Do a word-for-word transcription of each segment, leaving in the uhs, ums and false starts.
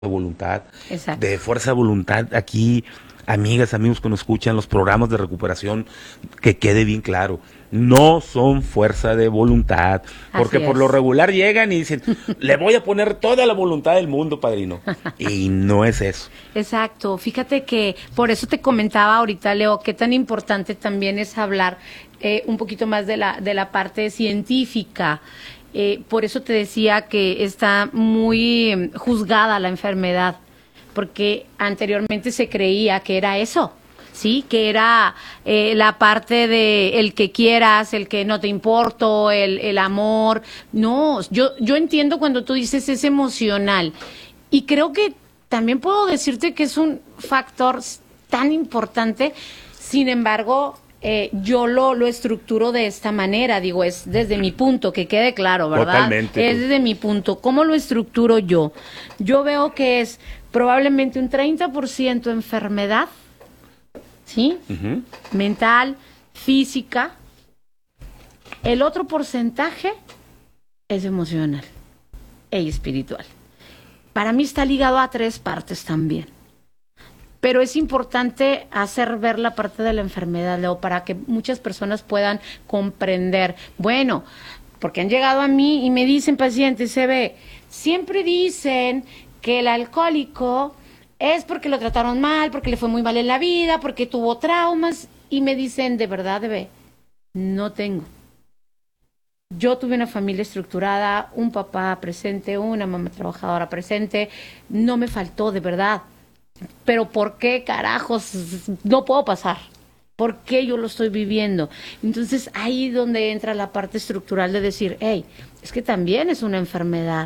de voluntad, Exacto. de fuerza de voluntad. Aquí, amigas, amigos que nos escuchan, los programas de recuperación, que quede bien claro, no son fuerza de voluntad, porque Así por lo es. regular llegan y dicen, le voy a poner toda la voluntad del mundo, padrino, y no es eso. Exacto, fíjate que por eso te comentaba ahorita, Leo, qué tan importante también es hablar eh, un poquito más de la, de la parte científica. Eh, por eso te decía que está muy eh, juzgada la enfermedad, porque anteriormente se creía que era eso. Sí, que era eh, la parte de el que quieras, el que no te importo, el, el amor. No, yo, yo entiendo cuando tú dices es emocional. Y creo que también puedo decirte que es un factor tan importante. Sin embargo, eh, yo lo, lo estructuro de esta manera. Digo, es desde mi punto, que quede claro, ¿verdad? Totalmente. Es desde mi punto. ¿Cómo lo estructuro yo? Yo veo que es probablemente un treinta por ciento enfermedad, ¿sí? Ujú. Mental, física. El otro porcentaje es emocional e espiritual. Para mí está ligado a tres partes también. Pero es importante hacer ver la parte de la enfermedad, Leo, para que muchas personas puedan comprender. Bueno, porque han llegado a mí y me dicen pacientes, se ve, siempre dicen que el alcohólico es porque lo trataron mal, porque le fue muy mal en la vida, porque tuvo traumas, y me dicen, de verdad, bebé, no tengo. Yo tuve una familia estructurada, un papá presente, una mamá trabajadora presente, no me faltó, de verdad. Pero ¿por qué carajos no puedo pasar? ¿Por qué yo lo estoy viviendo? Entonces ahí es donde entra la parte estructural de decir, hey, es que también es una enfermedad.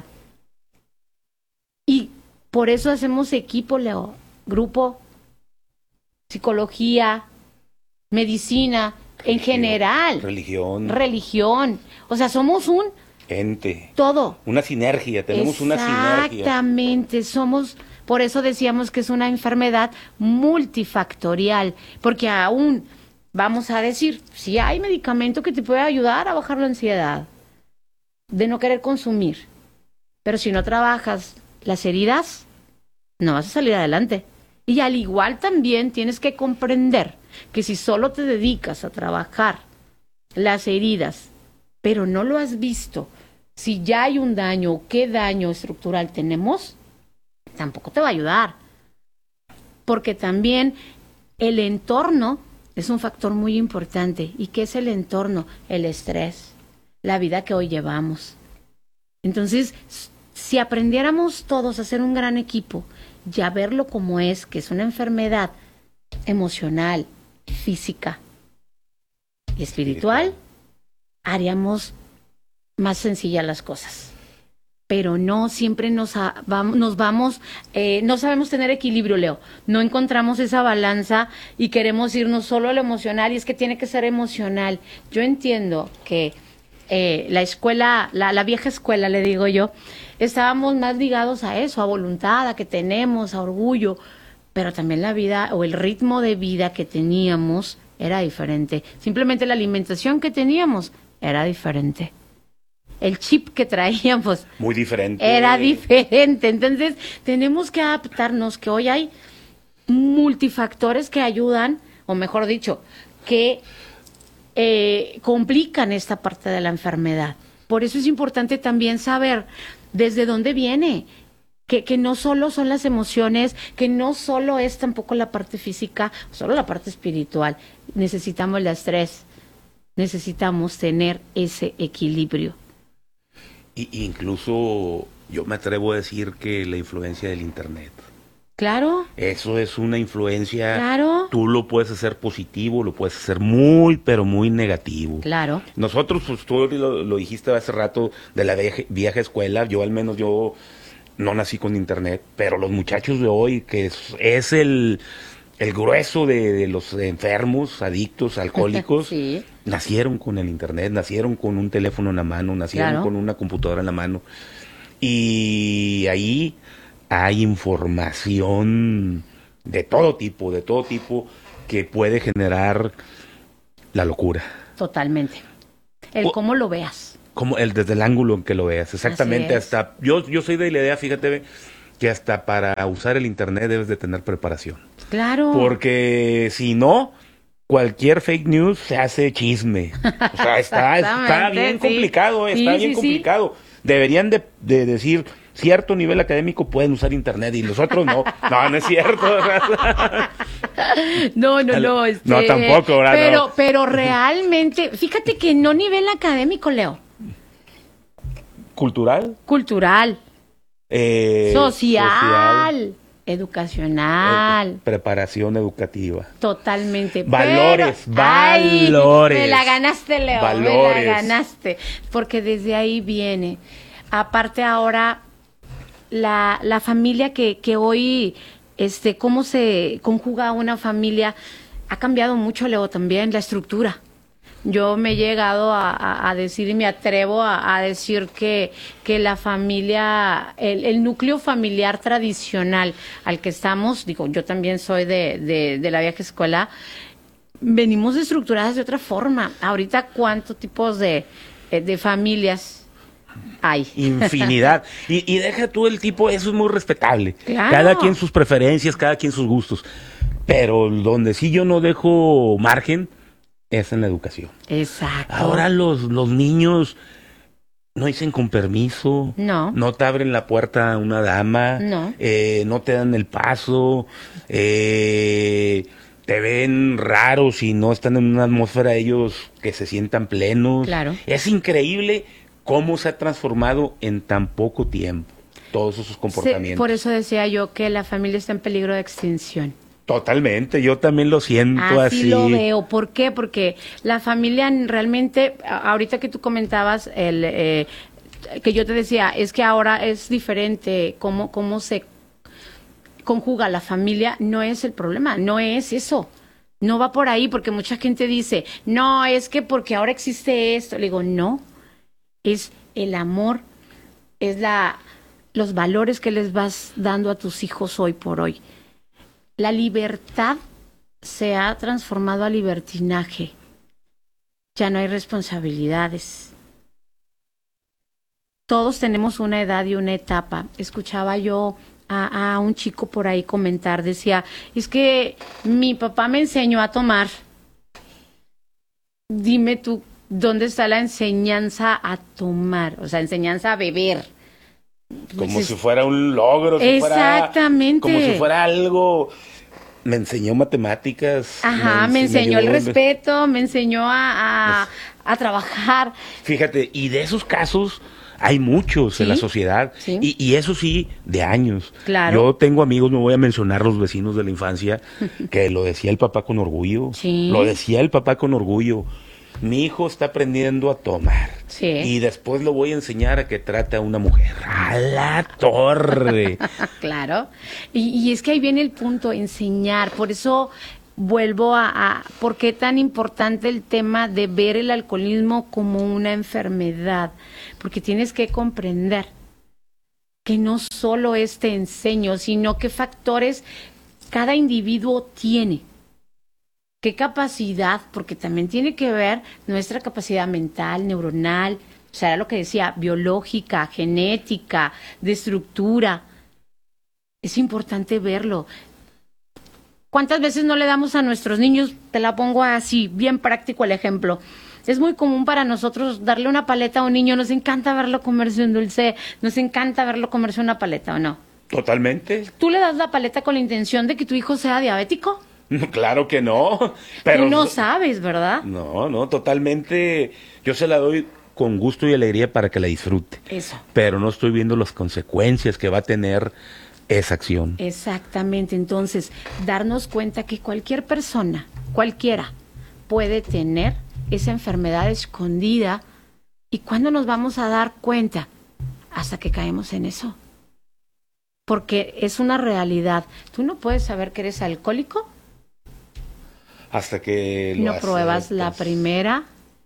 Y por eso hacemos equipo, Leo, grupo, psicología, medicina, en Religión, general, religión, religión. O sea, somos un ente, todo. una sinergia, tenemos una sinergia. Exactamente, somos, por eso decíamos que es una enfermedad multifactorial, porque aún vamos a decir, si hay medicamento que te puede ayudar a bajar la ansiedad, de no querer consumir, pero si no trabajas las heridas, no vas a salir adelante. Y al igual también tienes que comprender que si solo te dedicas a trabajar las heridas, pero no lo has visto, si ya hay un daño, qué daño estructural tenemos, tampoco te va a ayudar. Porque también el entorno es un factor muy importante. ¿Y qué es el entorno? El estrés, la vida que hoy llevamos. Entonces, si aprendiéramos todos a ser un gran equipo y a verlo como es, que es una enfermedad emocional, física y espiritual, haríamos más sencillas las cosas. Pero no, siempre nos, a, vamos, nos vamos, eh, no sabemos tener equilibrio, Leo. No encontramos esa balanza y queremos irnos solo a lo emocional, y es que tiene que ser emocional. Yo entiendo que eh, la escuela, la, la vieja escuela, le digo yo, estábamos más ligados a eso, a voluntad, a que tenemos, a orgullo, pero también la vida o el ritmo de vida que teníamos era diferente. Simplemente la alimentación que teníamos era diferente. El chip que traíamos muy diferente. Era diferente. Entonces, tenemos que adaptarnos, que hoy hay multifactores que ayudan, o mejor dicho, que eh, complican esta parte de la enfermedad. Por eso es importante también saber desde dónde viene, que, que no solo son las emociones, que no solo es tampoco la parte física, solo la parte espiritual. Necesitamos el estrés, necesitamos tener ese equilibrio. Y, incluso yo me atrevo a decir que la influencia del internet. Claro. Eso es una influencia. Claro. Tú lo puedes hacer positivo, lo puedes hacer muy, pero muy negativo. Claro. Nosotros, pues tú lo, lo dijiste hace rato, de la vieja, vieja escuela, yo al menos yo no nací con internet, pero los muchachos de hoy, que es, es el... el grueso de, de los enfermos, adictos, alcohólicos, sí. nacieron con el internet, nacieron con un teléfono en la mano, nacieron claro. con una computadora en la mano. Y ahí hay información de todo tipo, de todo tipo, que puede generar la locura. Totalmente. El o, cómo lo veas. Como el, desde el ángulo en que lo veas, exactamente. Hasta yo, yo soy de la idea, fíjate, que hasta para usar el internet debes de tener preparación. Claro. Porque si no, cualquier fake news se hace chisme. O sea, está, está bien sí. complicado, está Sí, bien sí, complicado. Sí. Deberían de, de decir, cierto nivel académico pueden usar internet y los otros no. No, no es cierto. No, no, no. Este, no, tampoco, ¿verdad? Pero, no. pero realmente, fíjate que no nivel académico, Leo. ¿Cultural? Cultural. Eh, social. social. Educacional. Eh, preparación educativa. Totalmente. Valores, Pero, valores. Ay, me la ganaste, Leo. Valores. Me la ganaste. Porque desde ahí viene. Aparte ahora, la, la familia que, que hoy, este, cómo se conjuga una familia, ha cambiado mucho, Leo, también la estructura. Yo me he llegado a, a, a decir y me atrevo a, a decir que, que la familia, el, el núcleo familiar tradicional al que estamos, digo, yo también soy de, de, de la vieja escuela, venimos estructuradas de otra forma. Ahorita, ¿cuántos tipos de, de familias hay? Infinidad. Y, y deja tú el tipo, eso es muy respetable. Claro. Cada quien sus preferencias, cada quien sus gustos. Pero donde sí yo no dejo margen es en la educación. Exacto. Ahora los, los niños no dicen con permiso. No. No te abren la puerta a una dama. No. Eh, no te dan el paso. Eh, te ven raros y no están en una atmósfera ellos que se sientan plenos. Claro. Es increíble cómo se ha transformado en tan poco tiempo todos esos comportamientos. Sí, por eso decía yo que la familia está en peligro de extinción. Totalmente, yo también lo siento así. Así lo veo. ¿Por qué? Porque la familia realmente, ahorita que tú comentabas, el, eh, que yo te decía, es que ahora es diferente cómo, cómo se conjuga la familia, no es el problema, no es eso. No va por ahí, porque mucha gente dice, no, es que porque ahora existe esto. Le digo, no, es el amor, es la, los valores que les vas dando a tus hijos hoy por hoy. La libertad se ha transformado a libertinaje. Ya no hay responsabilidades. Todos tenemos una edad y una etapa. Escuchaba yo a, a un chico por ahí comentar, decía, es que mi papá me enseñó a tomar. Dime tú, ¿dónde está la enseñanza a tomar? O sea, enseñanza a beber. Como Entonces, si fuera un logro. Si exactamente. Fuera, como si fuera algo. Me enseñó matemáticas. Ajá, me, me enseñó el respeto, me enseñó a, a, a trabajar. Fíjate, y de esos casos hay muchos, ¿sí?, en la sociedad. Sí. Y, y eso sí, de años. Claro. Yo tengo amigos, no voy a mencionar los vecinos de la infancia, que lo decía el papá con orgullo. Sí. Lo decía el papá con orgullo. Mi hijo está aprendiendo a tomar. Sí. Y después lo voy a enseñar a que trate a una mujer. ¡A la torre! Claro. Y, y es que ahí viene el punto, enseñar. Por eso vuelvo a, a... ¿Por qué tan importante el tema de ver el alcoholismo como una enfermedad? Porque tienes que comprender que no solo es te enseño, sino qué factores cada individuo tiene. ¿Qué capacidad? Porque también tiene que ver nuestra capacidad mental, neuronal, o sea, era lo que decía, biológica, genética, de estructura. Es importante verlo. ¿Cuántas veces no le damos a nuestros niños? Te la pongo así, bien práctico el ejemplo. Es muy común para nosotros darle una paleta a un niño, nos encanta verlo comerse un dulce, nos encanta verlo comerse una paleta, ¿o no? Totalmente. ¿Tú le das la paleta con la intención de que tu hijo sea diabético? Claro que no. Pero tú no sabes, ¿verdad? No, no, totalmente. Yo se la doy con gusto y alegría para que la disfrute. Eso. Pero no estoy viendo las consecuencias que va a tener esa acción. Exactamente. Entonces, darnos cuenta que cualquier persona, cualquiera, puede tener esa enfermedad escondida. ¿Y cuándo nos vamos a dar cuenta? Hasta que caemos en eso. Porque es una realidad. Tú no puedes saber que eres alcohólico hasta que lo no aceptas. Pruebas la primera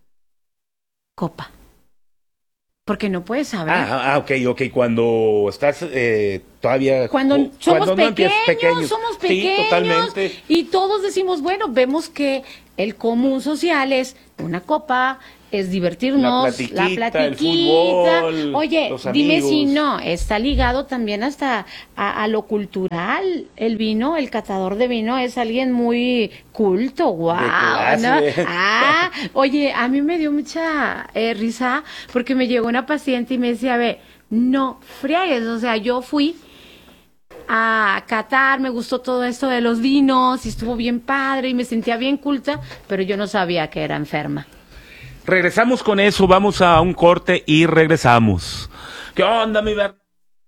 copa. Porque no puedes saber. Ah, ah ok, ok. Cuando estás eh, todavía... Cuando o, somos cuando pequeños, no pequeños, somos pequeños. Sí, totalmente. Y todos decimos, bueno, vemos que el común social es una copa, es divertirnos, La platiquita, la platiquita. el fútbol, Oye, los dime amigos. si no, está ligado también hasta a, a lo cultural. El vino, el catador de vino es alguien muy culto, wow, clase. ¿no? Ah, oye, a mí me dio mucha eh, risa porque me llegó una paciente y me decía, ve, no friegues, o sea, yo fui a catar, me gustó todo esto de los vinos y estuvo bien padre y me sentía bien culta, pero yo no sabía que era enferma. Regresamos con eso, vamos a un corte y regresamos. ¿Qué onda, mi ver?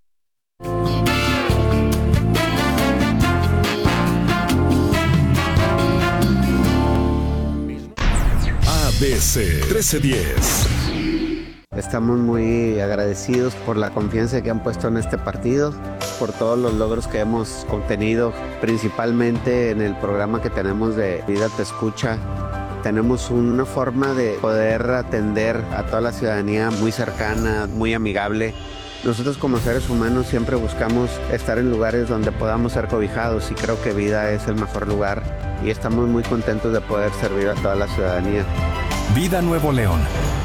A B C trece diez. Estamos muy agradecidos por la confianza que han puesto en este partido, por todos los logros que hemos obtenido, principalmente en el programa que tenemos de Vida Te Escucha. Tenemos una forma de poder atender a toda la ciudadanía muy cercana, muy amigable. Nosotros como seres humanos siempre buscamos estar en lugares donde podamos ser cobijados y creo que Vida es el mejor lugar y estamos muy contentos de poder servir a toda la ciudadanía. Vida Nuevo León.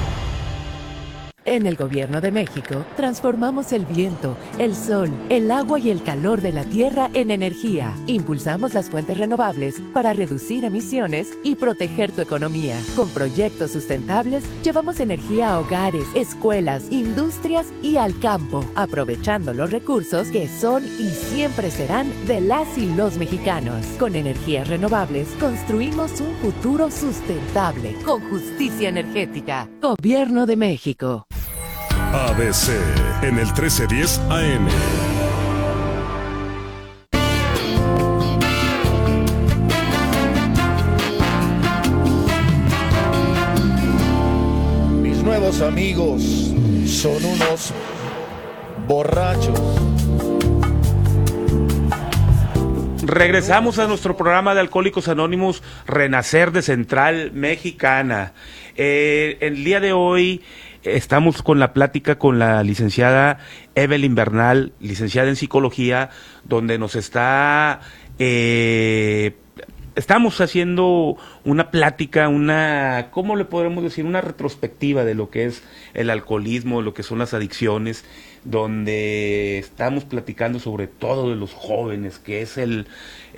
En el Gobierno de México, transformamos el viento, el sol, el agua y el calor de la tierra en energía. Impulsamos las fuentes renovables para reducir emisiones y proteger tu economía. Con proyectos sustentables, llevamos energía a hogares, escuelas, industrias y al campo, aprovechando los recursos que son y siempre serán de las y los mexicanos. Con energías renovables, construimos un futuro sustentable, con justicia energética. Gobierno de México. A B C en el trece diez A M. Mis nuevos amigos son unos borrachos. Regresamos a nuestro programa de Alcohólicos Anónimos, Renacer de Central Mexicana. Eh, el día de hoy estamos con la plática con la licenciada Evelyn Bernal, licenciada en psicología, donde nos está, eh, estamos haciendo una plática, una, ¿cómo le podemos decir? Una retrospectiva de lo que es el alcoholismo, lo que son las adicciones, donde estamos platicando sobre todo de los jóvenes, que es el,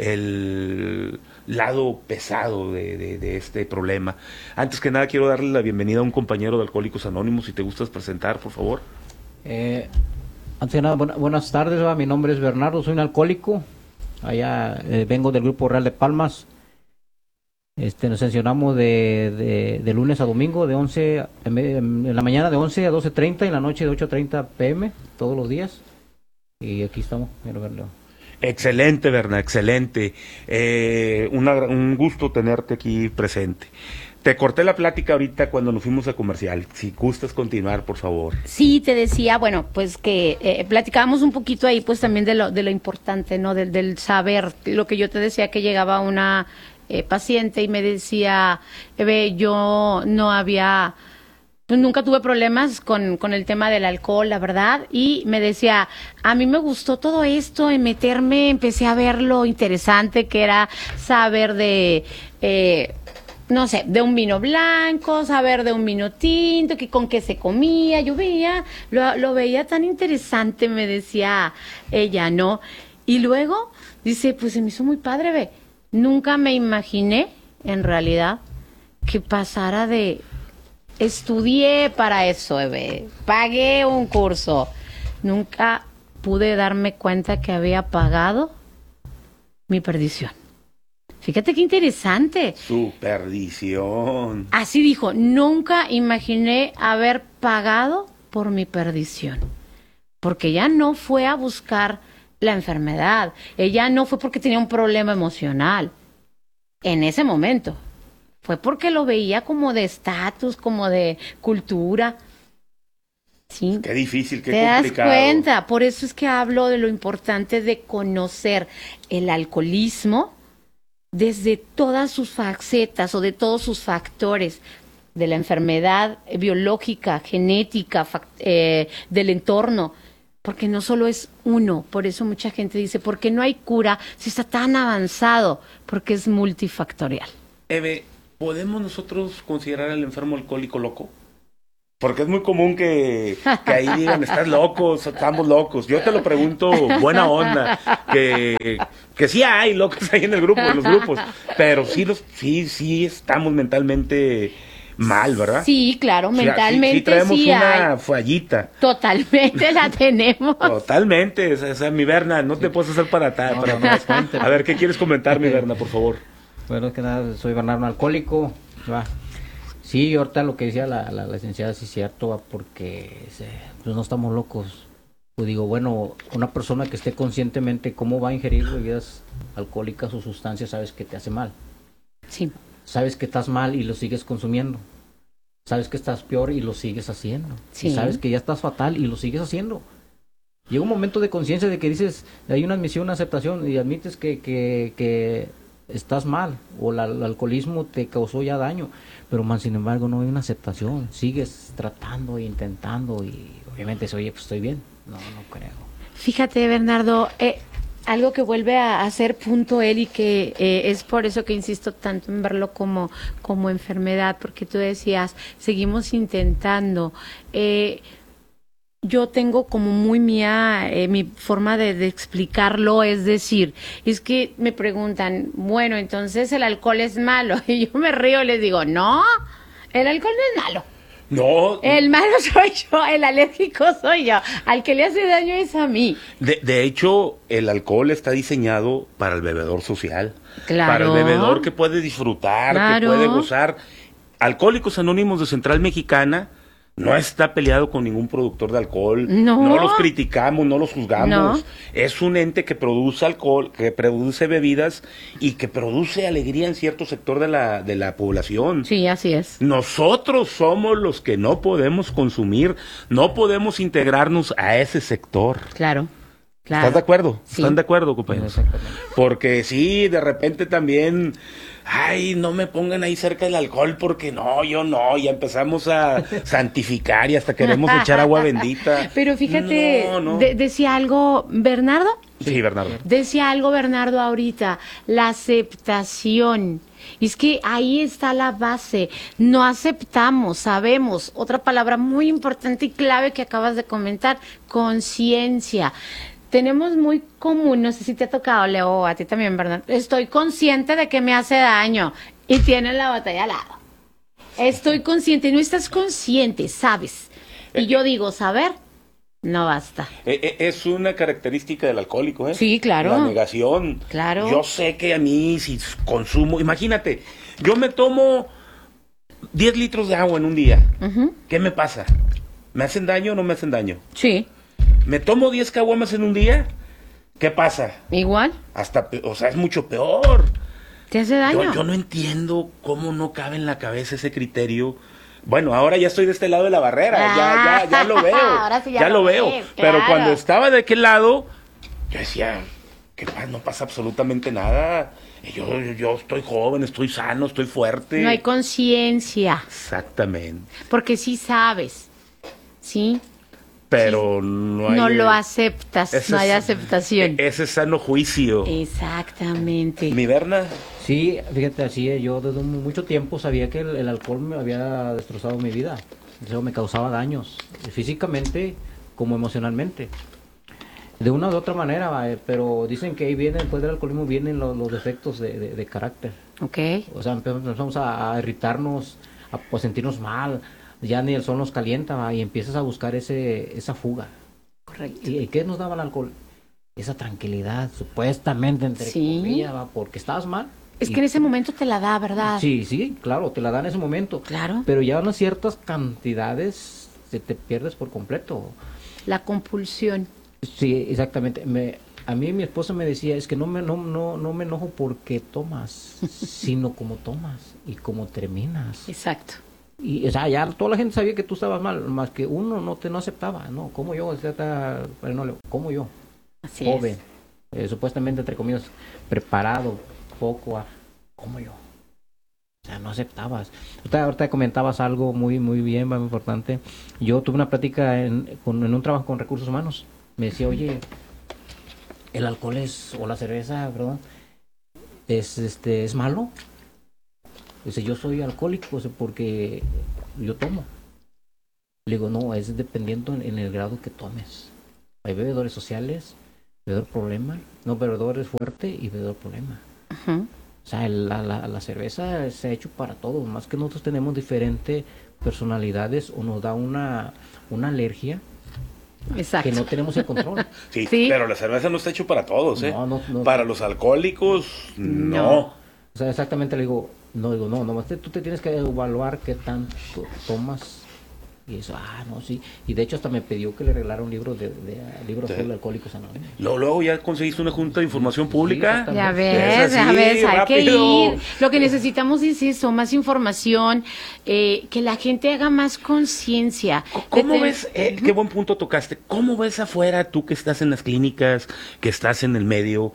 el lado pesado de, de, de este problema. Antes que nada quiero darle la bienvenida a un compañero de Alcohólicos Anónimos, si te gustas presentar, por favor. Eh, antes que nada, buena, buenas tardes, ¿va? Mi nombre es Bernardo, soy un alcohólico, allá eh, vengo del Grupo Real de Palmas. Este, nos sancionamos de, de, de lunes a domingo, de once, en la mañana de once a doce treinta y en la noche de ocho treinta pm, todos los días. Y aquí estamos, quiero verlo. Excelente, Berna, excelente. Eh, una, un gusto tenerte aquí presente. Te corté la plática ahorita cuando nos fuimos a comercial. Si gustas continuar, por favor. Sí, te decía, bueno, pues que eh, platicábamos un poquito ahí, pues también de lo, de lo importante, ¿no? Del, del saber, lo que yo te decía, que llegaba una eh, paciente y me decía, Eve, yo no había, pues nunca tuve problemas con, con el tema del alcohol, la verdad, y me decía, a mí me gustó todo esto, en meterme, empecé a ver lo interesante que era saber de... Eh, no sé, de un vino blanco, saber de un vino tinto, que con qué se comía, yo veía, lo, lo veía tan interesante, me decía ella, ¿no? Y luego, dice, pues se me hizo muy padre, ve, nunca me imaginé, en realidad, que pasara de, estudié para eso, ve, pagué un curso, nunca pude darme cuenta que había pagado mi perdición. Fíjate qué interesante. Su perdición. Así dijo, nunca imaginé haber pagado por mi perdición. Porque ella no fue a buscar la enfermedad. Ella no fue porque tenía un problema emocional. En ese momento. Fue porque lo veía como de estatus, como de cultura. Sí. Qué difícil, qué ¿Te complicado. das cuenta? Por eso es que hablo de lo importante de conocer el alcoholismo desde todas sus facetas o de todos sus factores, de la enfermedad biológica, genética, fact- eh, del entorno, porque no solo es uno. Por eso mucha gente dice, ¿por qué no hay cura si está tan avanzado? Porque es multifactorial. Eve, ¿podemos nosotros considerar al enfermo alcohólico loco? Porque es muy común que, que ahí digan, estás loco, estamos locos. Yo te lo pregunto, buena onda, que, que sí hay locos ahí en el grupo, en los grupos, pero sí, los, sí, sí estamos mentalmente mal, ¿verdad? Sí, claro, O sea, mentalmente sí, sí traemos sí una hay. fallita. Totalmente la tenemos. Totalmente, o sea, o sea, mi Berna, no te puedes hacer para atrás. No, para no, no, atrás. cuente. A ver, ¿qué quieres comentar, mi Berna, por favor? Bueno, que nada, soy Bernardo, alcohólico. Va. Sí, ahorita lo que decía la, la, la licenciada, sí es cierto, va, porque se, pues no estamos locos. Pues digo, bueno, una persona que esté conscientemente cómo va a ingerir bebidas alcohólicas o sustancias, sabes que te hace mal. Sí. Sabes que estás mal y lo sigues consumiendo. Sabes que estás peor y lo sigues haciendo. Sí. Y sabes que ya estás fatal y lo sigues haciendo. Llega un momento de conciencia de que dices, hay una admisión, una aceptación, y admites que, que, que estás mal, o la, el alcoholismo te causó ya daño, pero man, sin embargo no hay una aceptación, sigues tratando e intentando, y obviamente dices, oye, pues estoy bien. No, no creo. Fíjate, Bernardo, eh, algo que vuelve a hacer punto él y que eh, es por eso que insisto tanto en verlo como, como enfermedad, porque tú decías, seguimos intentando. Eh, yo tengo como muy mía, eh, mi forma de, de explicarlo, es decir, es que me preguntan, bueno, entonces el alcohol es malo, y yo me río y les digo, no, el alcohol no es malo. No, El malo soy yo, el alérgico soy yo, al que le hace daño es a mí. de, de hecho, el alcohol está diseñado para el bebedor social. Claro. Para el bebedor que puede disfrutar, Claro. que puede gozar. Alcohólicos Anónimos de Central Mexicana no está peleado con ningún productor de alcohol. No. los criticamos, no los juzgamos. No. Es un ente que produce alcohol, que produce bebidas y que produce alegría en cierto sector de la, de la población. Sí, así es. Nosotros somos los que no podemos consumir, no podemos integrarnos a ese sector. Claro, claro. ¿Estás de acuerdo? Sí. ¿Están de acuerdo, compañeros? Exactamente. Porque sí, de repente también, ay, no me pongan ahí cerca del alcohol porque no, yo no, ya empezamos a santificar y hasta queremos echar agua bendita. Pero fíjate, No, no. de- decía algo, Bernardo, Sí, Bernardo. decía algo Bernardo ahorita, la aceptación. Y es que ahí está la base. No aceptamos, sabemos. Otra palabra muy importante y clave que acabas de comentar, conciencia. Tenemos muy común, no sé si te ha tocado, Leo, o a ti también, Bernardo. Estoy consciente de que me hace daño y tienes la botella al lado. Estoy consciente, no estás consciente, sabes. Y yo digo, saber, no basta. Eh, eh, Es una característica del alcohólico, ¿eh? Sí, claro. La negación. Claro. Yo sé que a mí si consumo, imagínate, yo me tomo diez litros de agua en un día. Ujú. ¿Qué me pasa? ¿Me hacen daño o no me hacen daño? Sí, ¿Me tomo diez caguamas en un día? ¿Qué pasa? igual, Hasta, pe- o sea, es mucho peor. te hace daño. Yo, yo no entiendo cómo no cabe en la cabeza ese criterio. Bueno, ahora ya estoy de este lado de la barrera, ya, ya, ya lo veo. Ahora sí ya lo lo veo. ves, Pero claro. cuando estaba de aquel lado, yo decía, que no pasa absolutamente nada. Yo, yo, yo estoy joven, estoy sano, estoy fuerte. No hay conciencia, Exactamente. porque sí sabes, ¿sí? Pero no hay. No lo aceptas, ese no hay es- aceptación. Ese sano juicio. Exactamente. Mi Berna. Sí, fíjate, así es, yo desde mu- mucho tiempo sabía que el, el alcohol me había destrozado mi vida. Eso me causaba daños, físicamente como emocionalmente. De una u otra manera, va, eh, pero dicen que ahí vienen, después del alcoholismo vienen los, los defectos de, de- de carácter. Ok, O sea, empe- empezamos a, a irritarnos, a, pues, sentirnos mal, ya ni el sol nos calienta, va, y empiezas a buscar ese esa fuga. correcto. ¿Y, y qué nos daba el alcohol? Esa tranquilidad, supuestamente, entre Sí. comillas, va, porque estabas mal. Es Y- que en ese momento te la da, ¿verdad? Sí, sí, claro, te la dan en ese momento. Claro. Pero ya unas ciertas cantidades te, te pierdes por completo. La compulsión. Sí, exactamente. Me, a mí mi esposa me decía, es que no me, no, no, no me enojo porque tomas, sino como tomas y cómo terminas. Exacto. Y, o sea, ya toda la gente sabía que tú estabas mal, más que uno no te no aceptaba, no, como yo, o sea, está- pero no le- como yo, Así joven, es. eh, supuestamente entre comillas, preparado, poco, a, como yo. O sea, no aceptabas. Ahorita, ahorita comentabas algo muy muy bien, muy importante. Yo tuve una plática en, con- en un trabajo con recursos humanos. Me decía, oye, el alcohol es, o la cerveza, perdón, es, este, es malo. Dice, yo soy alcohólico, o sea, porque yo tomo. Le digo, no, es dependiendo en, en el grado que tomes. Hay bebedores sociales, bebedor problema, no, bebedores fuerte y bebedor problema. Uh-huh. O sea, el- la, la, la cerveza se ha hecho para todos, más que nosotros tenemos diferentes personalidades o nos da una, una alergia Exacto. que no tenemos el control. Sí, Sí. pero la cerveza no está hecho para todos, ¿eh? No, no, no. Para los alcohólicos, no. No. O sea, exactamente le digo, no, digo, no, nomás te- tú te tienes que evaluar qué tanto tomas. Y eso, ah, no, sí. Y de hecho hasta me pidió que le regalara un libro de, de, uh, libro Sí. azul de Alcohólicos Anónimos. Luego, luego ya conseguiste una junta de información pública. Sí, Ya También. ves, Es ya así, ves, hay que rápido. ir. Lo que necesitamos es eso, más información, eh, que la gente haga más conciencia. ¿Cómo De te- ves? eh, qué buen punto tocaste. ¿Cómo ves afuera, tú que estás en las clínicas, que estás en el medio?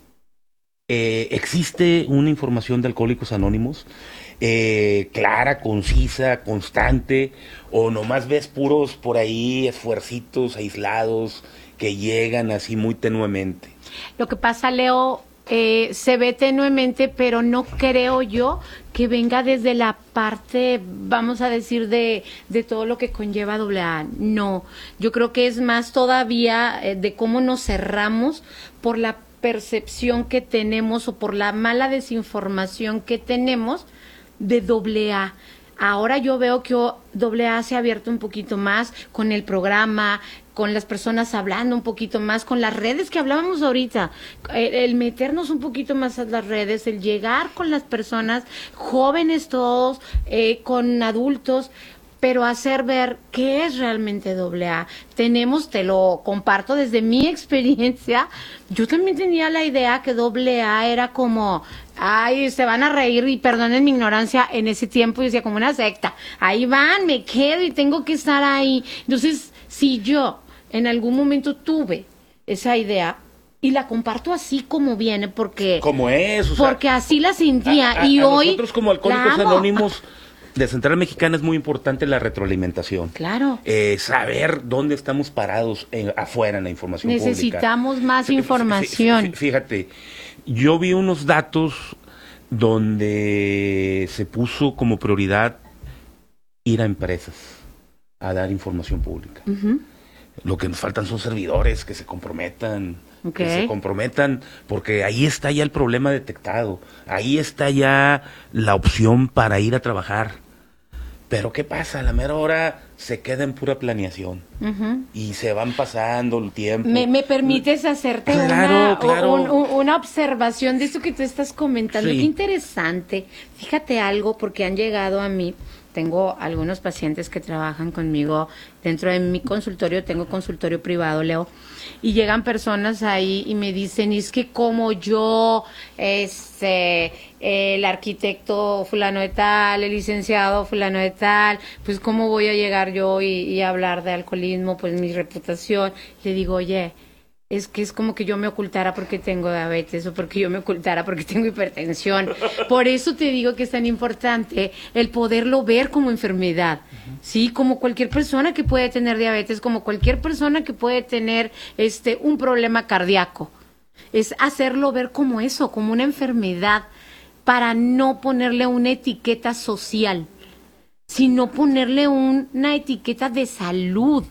Eh, ¿Existe una información de Alcohólicos Anónimos? Eh, clara, concisa, constante, o nomás ves puros por ahí esfuercitos aislados que llegan así muy tenuemente? Lo que pasa, Leo, eh, se ve tenuemente, pero no creo yo que venga desde la parte, vamos a decir, de, de todo lo que conlleva doble A. No, yo creo que es más todavía eh, de cómo nos cerramos por la percepción que tenemos o por la mala desinformación que tenemos de doble A. Ahora yo veo que doble A se ha abierto un poquito más con el programa, con las personas hablando un poquito más, con las redes que hablábamos ahorita, el, el meternos un poquito más a las redes, el llegar con las personas, jóvenes todos, eh, con adultos, pero hacer ver qué es realmente doble A. Tenemos, te lo comparto desde mi experiencia, yo también tenía la idea que doble A era como, ay, se van a reír y perdonen mi ignorancia, en ese tiempo yo decía como una secta, ahí van, me quedo y tengo que estar ahí. Entonces, si yo en algún momento tuve esa idea, y la comparto así como viene, porque, Como es, o sea, porque así la sentía, a- a- y a hoy nosotros como Alcohólicos la amo. Anónimos de Central Mexicana es muy importante la retroalimentación. Claro. Eh, saber dónde estamos parados en- afuera en la información pública. Necesitamos más Fí- fí- información. fí- Fíjate, yo vi unos datos donde se puso como prioridad ir a empresas a dar información pública. Ujú. Lo que nos faltan son servidores que se comprometan, Ok. que se comprometan, porque ahí está ya el problema detectado, ahí está ya la opción para ir a trabajar. Pero ¿qué pasa? A la mera hora se queda en pura planeación Ujú. y se van pasando el tiempo. ¿Me, me permites hacerte Claro, una, claro. un- un- una observación de esto que tú estás comentando? Sí. Qué interesante. Fíjate algo, porque han llegado a mí, tengo algunos pacientes que trabajan conmigo dentro de mi consultorio, tengo consultorio privado, Leo, y llegan personas ahí y me dicen, es que como yo, este, el arquitecto fulano de tal, el licenciado fulano de tal, pues cómo voy a llegar yo y, y hablar de alcoholismo, pues mi reputación. Le digo, oye, es que es como que yo me ocultara porque tengo diabetes o porque yo me ocultara porque tengo hipertensión. Por eso te digo que es tan importante el poderlo ver como enfermedad, ¿sí? Como cualquier persona que puede tener diabetes, como cualquier persona que puede tener este un problema cardíaco. Es hacerlo ver como eso, como una enfermedad, para no ponerle una etiqueta social, sino ponerle un- una etiqueta de salud.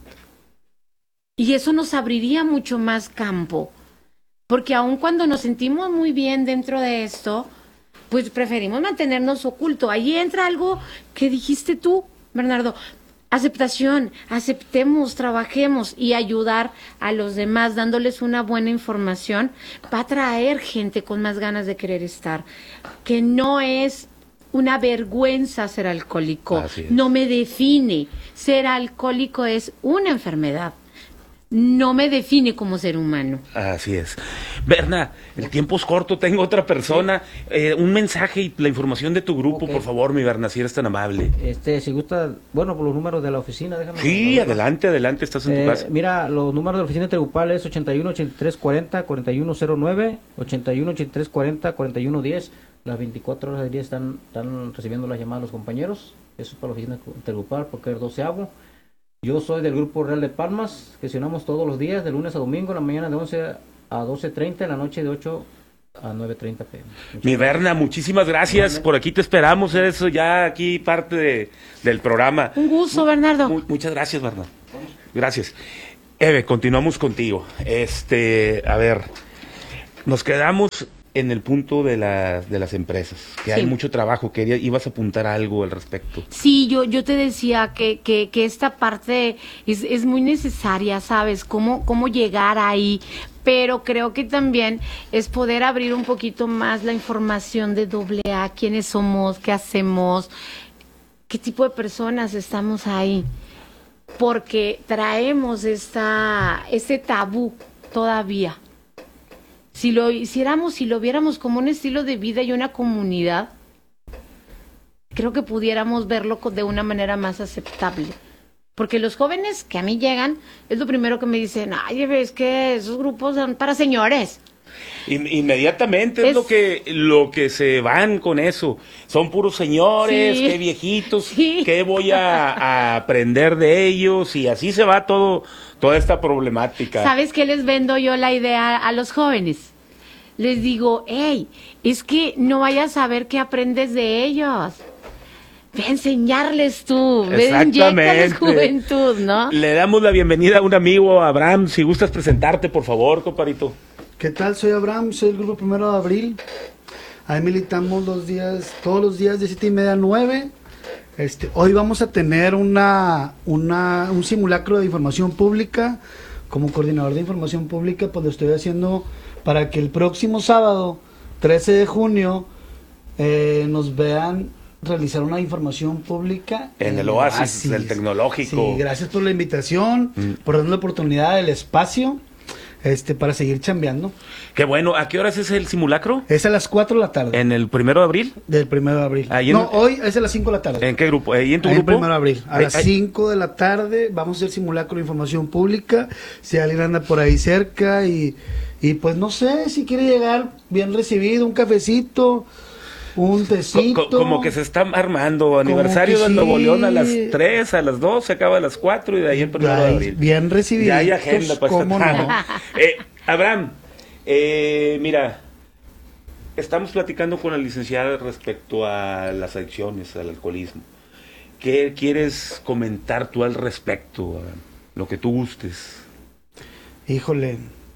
Y eso nos abriría mucho más campo, porque aun cuando nos sentimos muy bien dentro de esto, pues preferimos mantenernos oculto. Ahí entra algo que dijiste tú, Bernardo, aceptación, aceptemos, trabajemos y ayudar a los demás dándoles una buena información, va a traer gente con más ganas de querer estar, que no es una vergüenza ser alcohólico, Así es. no me define, ser alcohólico es una enfermedad. No me define como ser humano. Así es. Berna, el tiempo es corto, tengo otra persona. Eh, un mensaje y la información de tu grupo, Ok. por favor, mi Berna, si eres tan amable. Este, si gusta, bueno, por los números de la oficina, déjame. Sí, hablar. adelante, adelante, estás en tu Eh, casa. mira, los números de la oficina de Tegupal es ochenta y uno, ochenta y tres, cuarenta, cuarenta y uno cero nueve, ochenta y uno, ochenta y tres, cuarenta, cuarenta y uno diez. Las veinticuatro horas del día están, están recibiendo las llamadas de los compañeros. Eso es para la oficina de Tegupal, porque es doceavo. Yo soy del Grupo Real de Palmas, gestionamos todos los días, de lunes a domingo, en la mañana de once a doce treinta, en la noche de ocho a nueve treinta p m. Mi Berna, muchísimas gracias. Por aquí te esperamos. Eso ya aquí parte de, del programa. Un gusto, Bernardo. Mu- muchas gracias, Berna. Gracias. Eve, continuamos contigo. Este, a ver, nos quedamos en el punto de, la, de las empresas, que Sí. hay mucho trabajo. Quería, ibas a apuntar algo al respecto. Sí, yo, yo te decía que, que, que esta parte es, es muy necesaria, ¿sabes? Cómo, cómo llegar ahí, pero creo que también es poder abrir un poquito más la información de doble A, quiénes somos, qué hacemos, qué tipo de personas estamos ahí, porque traemos esta, este tabú todavía. Si lo hiciéramos, si lo viéramos como un estilo de vida y una comunidad, creo que pudiéramos verlo co- de una manera más aceptable. Porque los jóvenes que a mí llegan, es lo primero que me dicen, ay, es que esos grupos son para señores. In- inmediatamente es, Es- lo que lo que se van con eso. Son puros señores, Sí. qué viejitos, Sí. qué voy a, a aprender de ellos, y así se va todo toda esta problemática. ¿Sabes qué les vendo yo la idea a los jóvenes? Les digo, hey, es que no vayas a ver qué aprendes de ellos. Ve a enseñarles tú, ve a inyéctales juventud, ¿no? Le damos la bienvenida a un amigo, Abraham. Si gustas presentarte, por favor, comparito. ¿Qué tal? Soy Abraham, soy el grupo Primero de Abril. Ahí militamos los días, todos los días de siete y media a nueve. Este, hoy vamos a tener una, una, un simulacro de información pública. Como coordinador de información pública, pues lo estoy haciendo para que el próximo sábado, trece de junio, eh, nos vean realizar una información pública En el Oasis, del Tecnológico. Sí, gracias por la invitación, por darnos la oportunidad del espacio, este, para seguir chambeando. Qué bueno. ¿A qué horas es el simulacro? Es a las cuatro de la tarde. ¿En el primero de abril? Del primero de abril. Ahí en- No, hoy es a las cinco de la tarde. ¿En qué grupo? ¿Ahí en tu Ahí en grupo? primero de abril. A Ahí- las ahí- cinco de la tarde vamos a hacer simulacro de información pública. Si alguien anda por ahí cerca y, y pues no sé, si quiere llegar bien recibido, un cafecito, un Co- tecito. co- como que se está armando. Aniversario que del Nuevo sí. León a las tres, a las dos, se acaba a las cuatro, y de ahí el primero de Ay, abril. bien recibido. Ya hay agenda para ¿cómo esta no? tarde. Eh, Abraham, eh, mira, estamos platicando con la licenciada respecto a las adicciones, al alcoholismo. ¿Qué quieres comentar tú al respecto, Abraham? Lo que tú gustes. Híjole.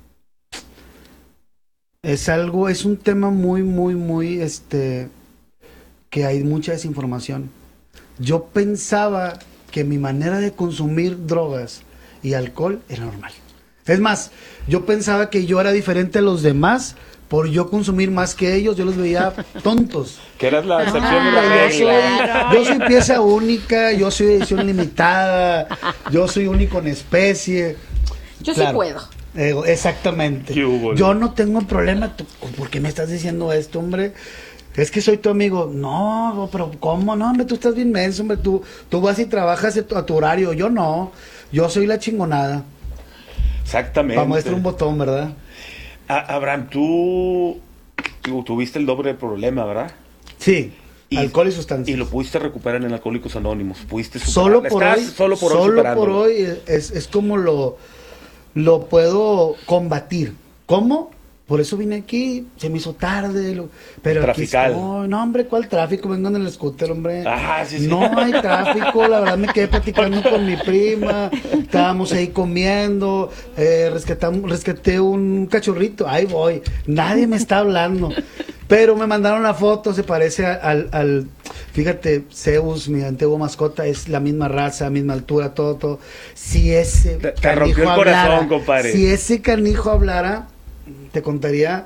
Es algo, es un tema muy, muy, muy, este, que hay mucha desinformación. Yo pensaba que mi manera de consumir drogas y alcohol era normal. Es más, yo pensaba que yo era diferente a los demás por yo consumir más que ellos, yo los veía tontos. Que eras la excepción de la Ah, Yo soy, regla. yo soy pieza única, yo soy edición limitada, yo soy único en especie. Yo Claro. sí puedo. Eh, exactamente. ¿Qué hubo? Yo no tengo problema. tú- ¿Por qué me estás diciendo esto, hombre? Es que soy tu amigo. No, pero ¿cómo? No, hombre, tú estás bien menso, hombre. Tú, tú vas y trabajas a tu, a tu horario. Yo no. Yo soy la chingonada. Exactamente. Para muestra un botón, ¿verdad? A- Abraham, tú, tú tuviste el doble problema, ¿verdad? Sí. Alcohol y sustancias. Y lo pudiste recuperar en Alcohólicos Anónimos. Pudiste Solo superarlo. por Estás hoy, solo por hoy solo por superándolo. hoy es, es como lo, lo puedo combatir. ¿Cómo? Por eso vine aquí, se me hizo tarde, lo- pero aquí Trafical. estoy. No, hombre, ¿cuál tráfico? Vengo en el scooter, hombre. Ah, sí, sí. No hay tráfico, la verdad me quedé platicando con mi prima, estábamos ahí comiendo, eh, rescatamos, rescaté un cachorrito, ahí voy, nadie me está hablando. Pero me mandaron la foto, se parece a- al, al, fíjate, Zeus, mi antiguo mascota, es la misma raza, misma altura, todo, todo. Si ese Te- te rompió el corazón, compadre. si ese canijo hablara, te contaría,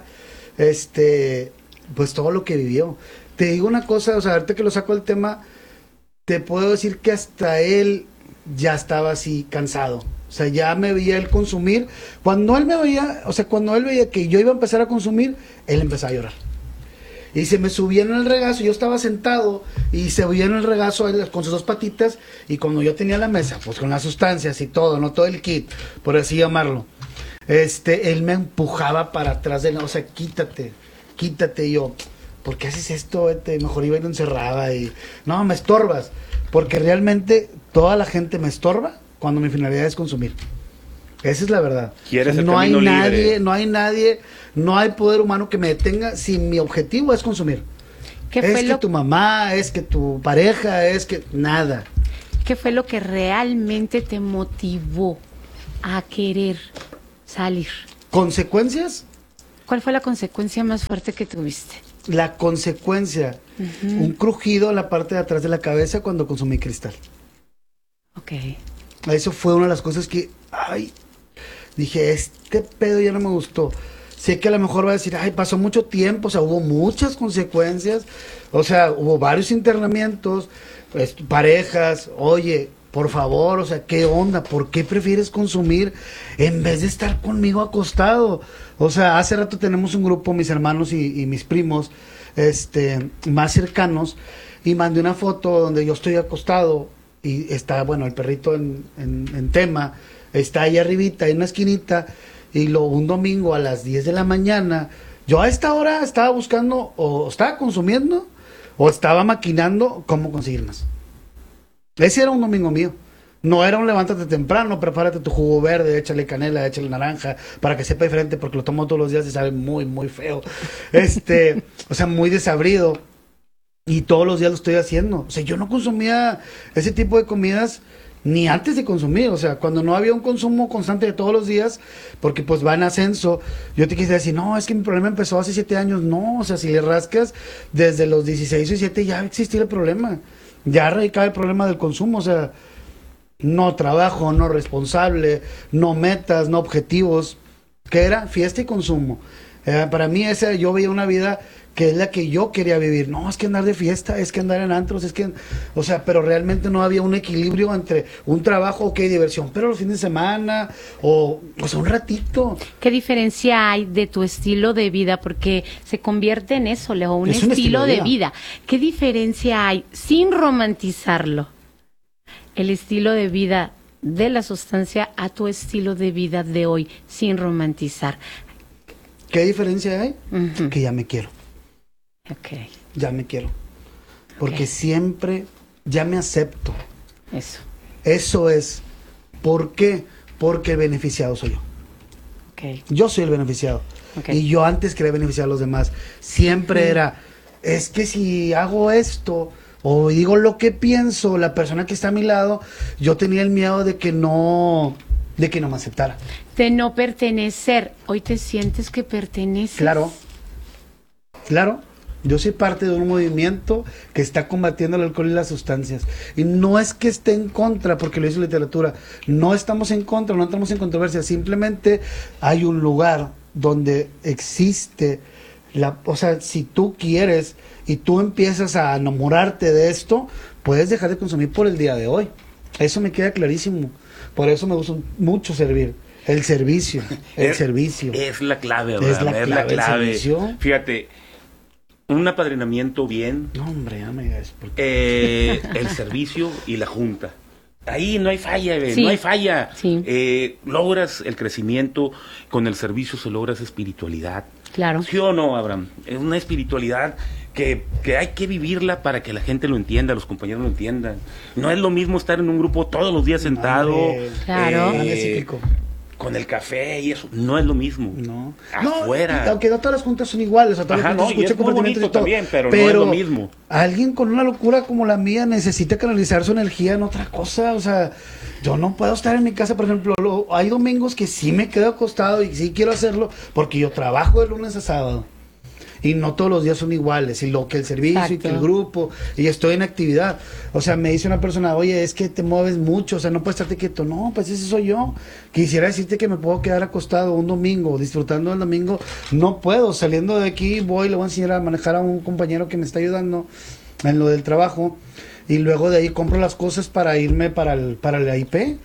este, pues todo lo que vivió. Te digo una cosa, o sea, ahorita que lo saco del tema, te puedo decir que hasta él ya estaba así cansado. O sea, ya me veía él consumir. Cuando él me veía, o sea, cuando él veía que yo iba a empezar a consumir, él empezaba a llorar. Y se me subía en el regazo, yo estaba sentado y se veía en el regazo él con sus dos patitas, y cuando yo tenía la mesa, pues con las sustancias y todo, no todo el kit, por así llamarlo, este, él me empujaba para atrás de la, o sea, quítate, quítate, y yo, ¿por qué haces esto? Vete? Mejor iba y lo encerraba y, no, me estorbas, porque realmente toda la gente me estorba cuando mi finalidad es consumir. Esa es la verdad. ¿Quieres el no hay camino nadie, libre? no hay nadie, no hay poder humano que me detenga si mi objetivo es consumir. ¿Qué Es fue, que lo, tu mamá, es que tu pareja, es que nada. ¿Qué fue lo que realmente te motivó a querer salir? ¿Consecuencias? ¿Cuál fue la consecuencia más fuerte que tuviste? La consecuencia, Ujú. un crujido en la parte de atrás de la cabeza cuando consumí cristal. Ok. Eso fue una de las cosas que, ay, dije, este pedo ya no me gustó. Sé que a lo mejor va a decir, ay, pasó mucho tiempo, o sea, hubo muchas consecuencias, o sea, hubo varios internamientos, pues, parejas, oye, por favor, o sea, ¿qué onda? ¿Por qué prefieres consumir en vez de estar conmigo acostado? O sea, hace rato tenemos un grupo, mis hermanos y, y mis primos, este, más cercanos, y mandé una foto donde yo estoy acostado y está, bueno, el perrito en, en, en tema, está ahí arribita, en una esquinita, y lo un domingo a las diez de la mañana, yo a esta hora estaba buscando, o estaba consumiendo, o estaba maquinando cómo conseguir más. Ese era un domingo mío. No era un levántate temprano, prepárate tu jugo verde, échale canela, échale naranja, para que sepa diferente, porque lo tomo todos los días y sabe muy, muy feo. Este, o sea, muy desabrido. Y todos los días lo estoy haciendo. O sea, yo no consumía ese tipo de comidas ni antes de consumir. O sea, cuando no había un consumo constante de todos los días, porque pues va en ascenso, yo te quise decir, no, es que mi problema empezó hace siete años. No, o sea, si le rascas, desde los dieciséis o diecisiete ya existía el problema. Ya radicaba el problema del consumo. O sea, no trabajo, no responsable, no metas, no objetivos. ¿Qué era? Fiesta y consumo. Eh, para mí esa, yo veía una vida que es la que yo quería vivir. No, es que andar de fiesta, es que andar en antros, es que... O sea, pero realmente no había un equilibrio entre un trabajo, ok, diversión, pero los fines de semana, o, o sea, un ratito. ¿Qué diferencia hay de tu estilo de vida? Porque se convierte en eso, Leo, un, Es un estilo, estilo de de vida. ¿Qué diferencia hay, sin romantizarlo, el estilo de vida de la sustancia a tu estilo de vida de hoy, sin romantizar? ¿Qué diferencia hay? Ujú. Que ya me quiero. Ok, Ya me quiero. Porque Ok. siempre ya me acepto. eso. Eso es. ¿Por qué? Porque el beneficiado soy yo. Ok. Yo soy el beneficiado. Ok. Y yo antes quería beneficiar a los demás. Siempre era, es que si hago esto o digo lo que pienso, la persona que está a mi lado, yo tenía el miedo de que no, de que no me aceptara. De no pertenecer. Hoy te sientes que perteneces. Claro, claro. Yo soy parte de un movimiento que está combatiendo el alcohol y las sustancias. Y no es que esté en contra, porque lo dice la literatura. No estamos en contra, no entramos en controversia. Simplemente hay un lugar donde existe, la, o sea, si tú quieres y tú empiezas a enamorarte de esto, puedes dejar de consumir por el día de hoy. Eso me queda clarísimo. Por eso me gusta mucho servir. El servicio, el es, servicio. Es la clave, Es Abraham, la es la clave, el clave. servicio. Fíjate, un apadrinamiento bien, No, hombre, ya me digas. ¿Por qué? eh, el servicio y la junta. Ahí no hay falla, ve, Sí. no hay falla. Sí. Eh, logras el crecimiento, con el servicio se logra esa espiritualidad. Claro. ¿Sí o no, Abraham? Es una espiritualidad que, que hay que vivirla para que la gente lo entienda, los compañeros lo entiendan. No es lo mismo estar en un grupo todos los días sentado, Hombre. Claro. Grande eh, cíclico. con el café y eso. No es lo mismo. No. Afuera. No, y aunque no todas las juntas son iguales, o sea, todas Ajá, las juntas no, y escuchan es muy comportamientos bonito y todo, también, pero no es lo mismo. Alguien con una locura como la mía necesita canalizar su energía en otra cosa, o sea, yo no puedo estar en mi casa, por ejemplo, lo- hay domingos que sí me quedo acostado y sí quiero hacerlo porque yo trabajo de lunes a sábado. Y no todos los días son iguales, y lo que el servicio y que el Exacto. grupo, y estoy en actividad. O sea, me dice una persona, oye, es que te mueves mucho, o sea, no puedes estarte quieto. No, pues ese soy yo. Quisiera decirte que me puedo quedar acostado un domingo, disfrutando del domingo. No puedo, saliendo de aquí voy, le voy a enseñar a manejar a un compañero que me está ayudando en lo del trabajo, y luego de ahí compro las cosas para irme para el, para la I P.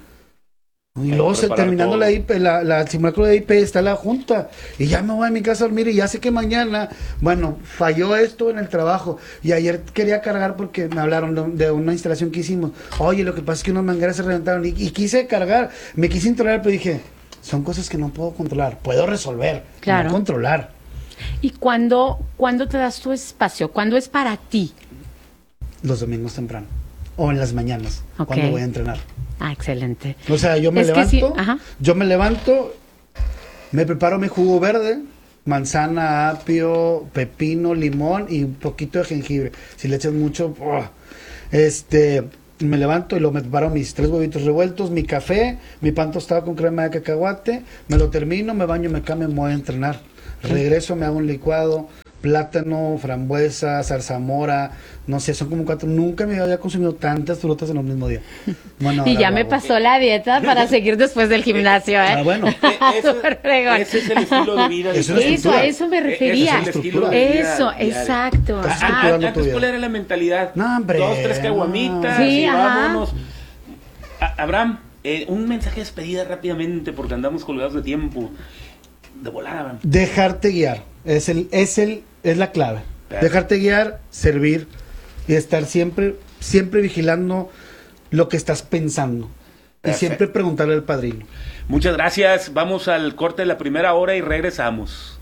Y Para luego se- preparar terminando todo. la I P, la, la el simulacro de I P está la junta, y ya me voy a mi casa a dormir, y ya sé que mañana, bueno, falló esto en el trabajo, y ayer quería cargar porque me hablaron de, de una instalación que hicimos. Oye, lo que pasa es que unas mangueras se reventaron, y, y quise cargar, me quise integrar, pero dije, son cosas que no puedo controlar, puedo resolver, Claro. no controlar. ¿Y cuándo, cuándo te das tu espacio? ¿Cuándo es para ti? Los domingos temprano, o en las mañanas, Ok. cuando voy a entrenar. Ah, excelente. O sea, yo me Es que levanto, sí, ajá. yo me levanto, me preparo mi jugo verde, manzana, apio, pepino, limón y un poquito de jengibre. Si le echas mucho, ¡oh! este, me levanto y lo me preparo mis tres huevitos revueltos, mi café, mi pan tostado con crema de cacahuate, me lo termino, me baño, me cambio, me voy a entrenar. Regreso, me hago un licuado, plátano, frambuesa, zarzamora, no sé, son como cuatro. Nunca me había consumido tantas frutas en un mismo día. Bueno, Y ahora ya lo me hago. pasó la dieta para seguir después del gimnasio, ¿eh? Ah, bueno. Súper fregón. Ese es el estilo de vida. de Es una Cristo. Eso, a eso me Ese refería. es el estilo de vida Eso, diario. exacto. Estás ajá. Ah, estructurando antes, tu ¿cuál vida. era la mentalidad? No, hombre, Dos, tres caguamitas no. Sí, y ajá. vámonos. A- Abraham, eh, un mensaje de despedida rápidamente porque andamos colgados de tiempo. De volada, Abraham. Dejarte guiar es el es el es la clave. Perfecto. Dejarte guiar, servir y estar siempre siempre vigilando lo que estás pensando. Y Perfecto. siempre preguntarle al padrino. Muchas gracias. Vamos al corte de la primera hora y regresamos.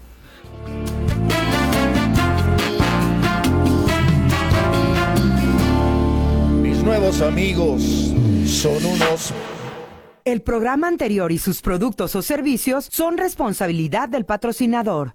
Mis nuevos amigos son unos... El programa anterior y sus productos o servicios son responsabilidad del patrocinador.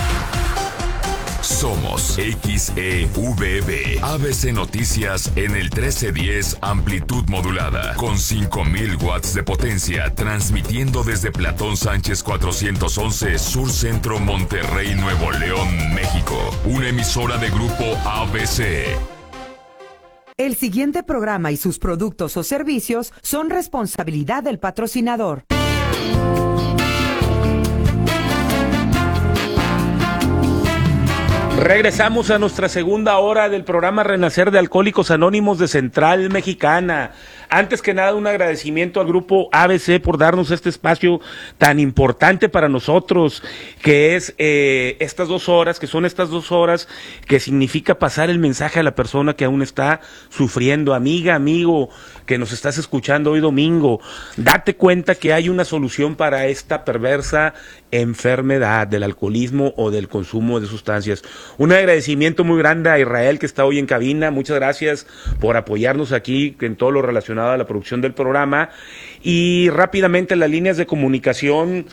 Somos X E V B, A B C Noticias en el trece diez amplitud modulada, con cinco mil watts de potencia, transmitiendo desde Platón Sánchez cuatrocientos once, Sur Centro, Monterrey, Nuevo León, México. Una emisora de Grupo A B C. El siguiente programa y sus productos o servicios son responsabilidad del patrocinador. Regresamos a nuestra segunda hora del programa Renacer de Alcohólicos Anónimos de Central Mexicana. Antes que nada, un agradecimiento al grupo A B C por darnos este espacio tan importante para nosotros, que es eh, estas dos horas, que son estas dos horas que significa pasar el mensaje a la persona que aún está sufriendo. Amiga, amigo, que nos estás escuchando hoy domingo, date cuenta que hay una solución para esta perversa enfermedad del alcoholismo o del consumo de sustancias. Un agradecimiento muy grande a Israel, que está hoy en cabina. Muchas gracias por apoyarnos aquí en todo lo relacionado a la producción del programa. Y rápidamente las líneas de comunicación.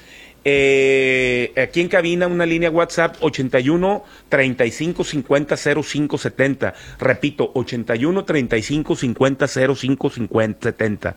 Eh, aquí en cabina una línea WhatsApp ochenta y uno, treinta y cinco, cincuenta, cero cinco setenta. Repito, ochenta y uno, treinta y cinco, cincuenta, cero cinco setenta.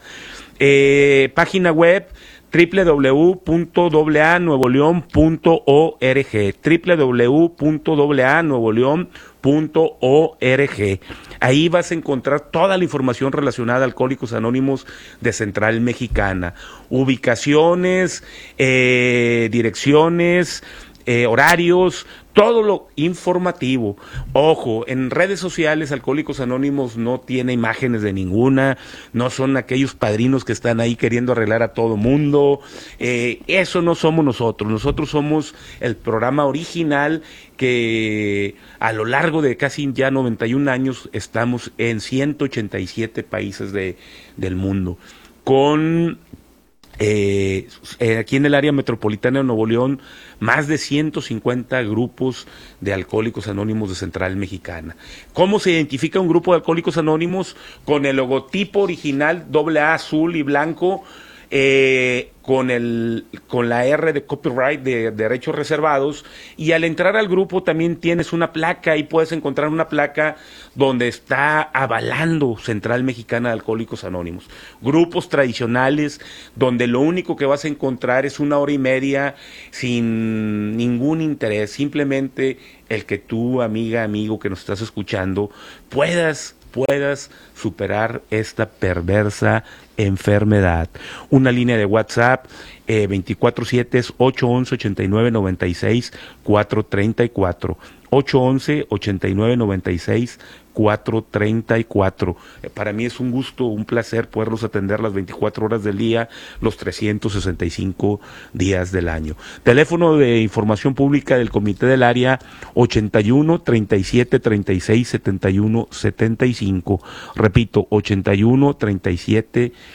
Eh, página web doble u doble u doble u punto a nuevo león punto org, doble u doble u doble u punto a nuevo león punto org. Ahí vas a encontrar toda la información relacionada a Alcohólicos Anónimos de Central Mexicana. Ubicaciones, eh, direcciones, eh, horarios, todo lo informativo. Ojo, en redes sociales Alcohólicos Anónimos no tiene imágenes de ninguna, no son aquellos padrinos que están ahí queriendo arreglar a todo mundo. Eh, eso no somos nosotros. Nosotros somos el programa original que a lo largo de casi ya noventa y un años estamos en ciento ochenta y siete países de, del mundo. Con Eh, eh, aquí en el área metropolitana de Nuevo León, más de ciento cincuenta grupos de Alcohólicos Anónimos de Central Mexicana. ¿Cómo se identifica un grupo de Alcohólicos Anónimos? Con el logotipo original, doble A azul y blanco, eh, con el con la R de copyright, de, de derechos reservados, y al entrar al grupo también tienes una placa, y puedes encontrar una placa donde está avalando Central Mexicana de Alcohólicos Anónimos. Grupos tradicionales donde lo único que vas a encontrar es una hora y media sin ningún interés, simplemente el que tú, amiga, amigo que nos estás escuchando, puedas puedas superar esta perversa enfermedad. Una línea de WhatsApp eh, veinticuatro siete es ocho once, ochenta y nueve, noventa y seis, cuatrocientos treinta y cuatro. ocho once, ochenta y nueve, noventa y seis, cuatrocientos treinta y cuatro. Eh, para mí es un gusto, un placer poderlos atender las veinticuatro horas del día, los trescientos sesenta y cinco días del año. Teléfono de información pública del Comité del Área ochenta y uno, treinta y siete, treinta y seis, setenta y uno, setenta y cinco. Repito, ochenta y uno, treinta y siete,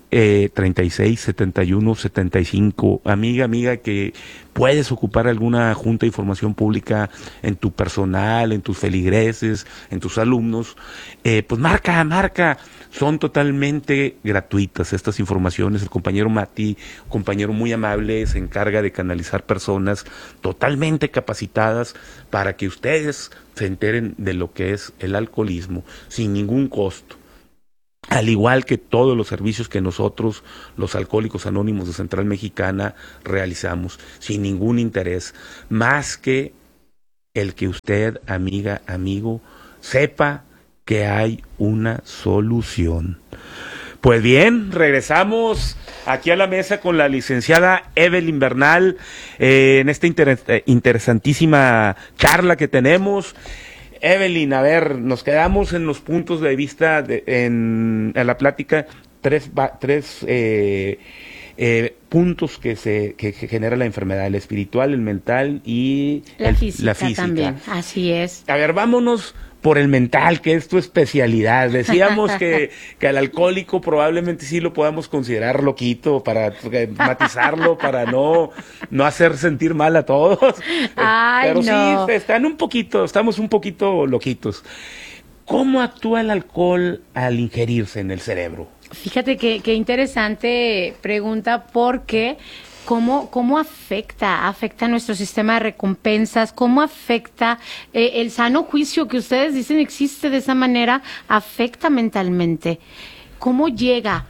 eh, treinta y seis, setenta y uno, setenta y cinco. Amiga, amiga, que puedes ocupar alguna junta de información pública en tu personal, en tus feligreses, en tus alumnos, eh, pues marca, marca. Son totalmente gratuitas estas informaciones. El compañero Mati, compañero muy amable, se encarga de canalizar personas totalmente capacitadas para que ustedes se enteren de lo que es el alcoholismo sin ningún costo. Al igual que todos los servicios que nosotros, los Alcohólicos Anónimos de Central Mexicana, realizamos, sin ningún interés, más que el que usted, amiga, amigo, sepa que hay una solución. Pues bien, regresamos aquí a la mesa con la licenciada Evelyn Bernal, eh, en esta inter eh, interesantísima charla que tenemos. Evelyn, a ver, nos quedamos en los puntos de vista de, en, en la plática, tres, tres eh, eh, puntos que se que, que genera la enfermedad, el espiritual, el mental y la, el, física, la física también, así es. A ver, vámonos por el mental, que es tu especialidad. Decíamos que, que al alcohólico probablemente sí lo podamos considerar loquito, para matizarlo, para no, no hacer sentir mal a todos. Ay, Pero no. sí, están un poquito, estamos un poquito loquitos. ¿Cómo actúa el alcohol al ingerirse en el cerebro? Fíjate que, que interesante pregunta, porque ¿Cómo, ¿Cómo afecta, afecta nuestro sistema de recompensas? ¿Cómo afecta eh, el sano juicio que ustedes dicen existe de esa manera? Afecta mentalmente. ¿Cómo llega?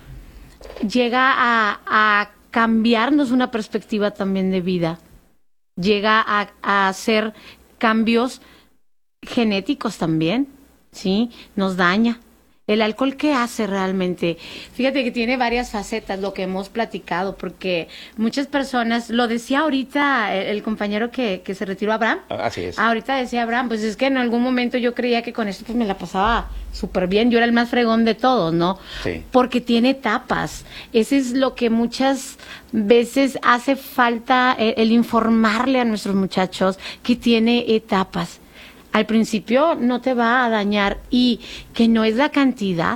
Llega a, a cambiarnos una perspectiva también de vida. Llega a, a hacer cambios genéticos también, ¿sí? Nos daña. ¿El alcohol qué hace realmente? Fíjate que tiene varias facetas, lo que hemos platicado, porque muchas personas, lo decía ahorita el, el compañero que, que se retiró, Abraham. Así es. Ahorita decía Abraham, pues es que en algún momento yo creía que con esto pues me la pasaba súper bien, yo era el más fregón de todos, ¿no? Sí. Porque tiene etapas. Ese es lo que muchas veces hace falta, el, el informarle a nuestros muchachos que tiene etapas. Al principio no te va a dañar, y que no es la cantidad,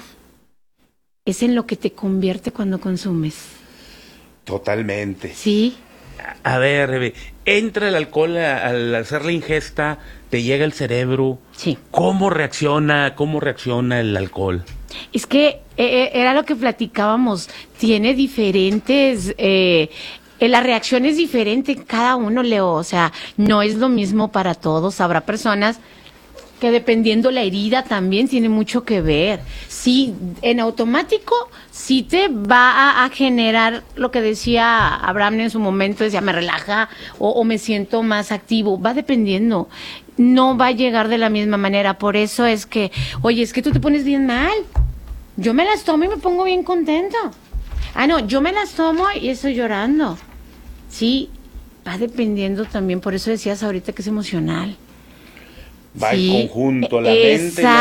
es en lo que te convierte cuando consumes. Totalmente. Sí. A ver, Rebe, entra el alcohol a, al hacer la ingesta, te llega al cerebro. Sí. ¿Cómo reacciona, cómo reacciona el alcohol? Es que eh, era lo que platicábamos, tiene diferentes... Eh, La reacción es diferente en cada uno, Leo, o sea, no es lo mismo para todos. Habrá personas que dependiendo la herida también tiene mucho que ver. Sí, en automático sí te va a, a generar lo que decía Abraham en su momento, decía, me relaja o, o me siento más activo. Va dependiendo, no va a llegar de la misma manera. Por eso es que, oye, es que tú te pones bien mal. Yo me las tomo y me pongo bien contento. Ah, no, yo me las tomo y estoy llorando. Sí, va dependiendo también, por eso decías ahorita que es emocional. Va sí, en conjunto, la mente.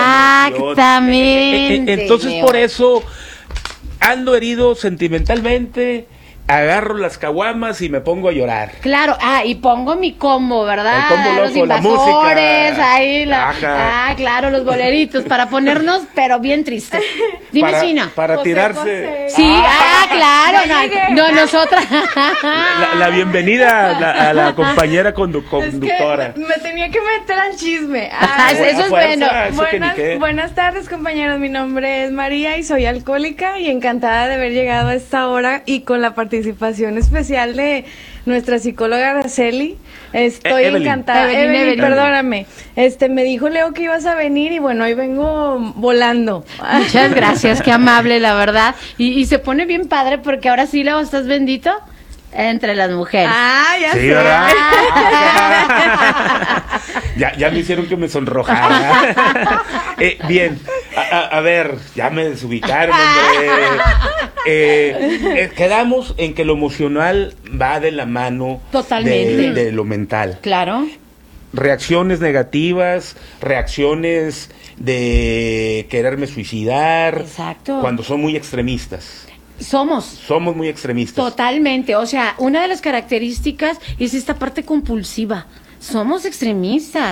Exactamente. Entonces, Leo. por eso ando herido sentimentalmente, agarro las caguamas y me pongo a llorar. Claro, ah, y pongo mi combo, ¿verdad? El combo loco, los la invasores, música. ahí la, Ajá. ah, claro, los boleritos, para ponernos, pero bien tristes. Dime, para, China. Para José, tirarse. José. Sí, ah, claro, ya llegué. no, no, nosotras. La, la bienvenida a la, a la compañera condu conductora. Es que me tenía que meter al chisme. Ah, Ay, eso es bueno. Eso que ni buenas, qué. buenas tardes, compañeros. Mi nombre es María y soy alcohólica, y encantada de haber llegado a esta hora y con la participación especial de nuestra psicóloga Araceli. Estoy Eh, Evelyn. encantada. Evelyn, Evelyn, Evelyn. perdóname. Este, me dijo Leo que ibas a venir y bueno, hoy vengo volando. Muchas gracias, qué amable, la verdad. Y, y se pone bien padre porque ahora sí, Leo, ¿estás bendito? Entre las mujeres. Ah, ya Sí, sé. ¿verdad? ya, ya me hicieron que me sonrojara. eh, bien, a, a, a ver, ya me desubicaron, hombre. Eh, eh, quedamos en que lo emocional va de la mano Totalmente. De, de lo mental. Claro. Reacciones negativas, reacciones de quererme suicidar. Exacto. Cuando son muy extremistas. Somos. Somos muy extremistas. Totalmente. O sea, una de las características es esta parte compulsiva. Somos extremistas.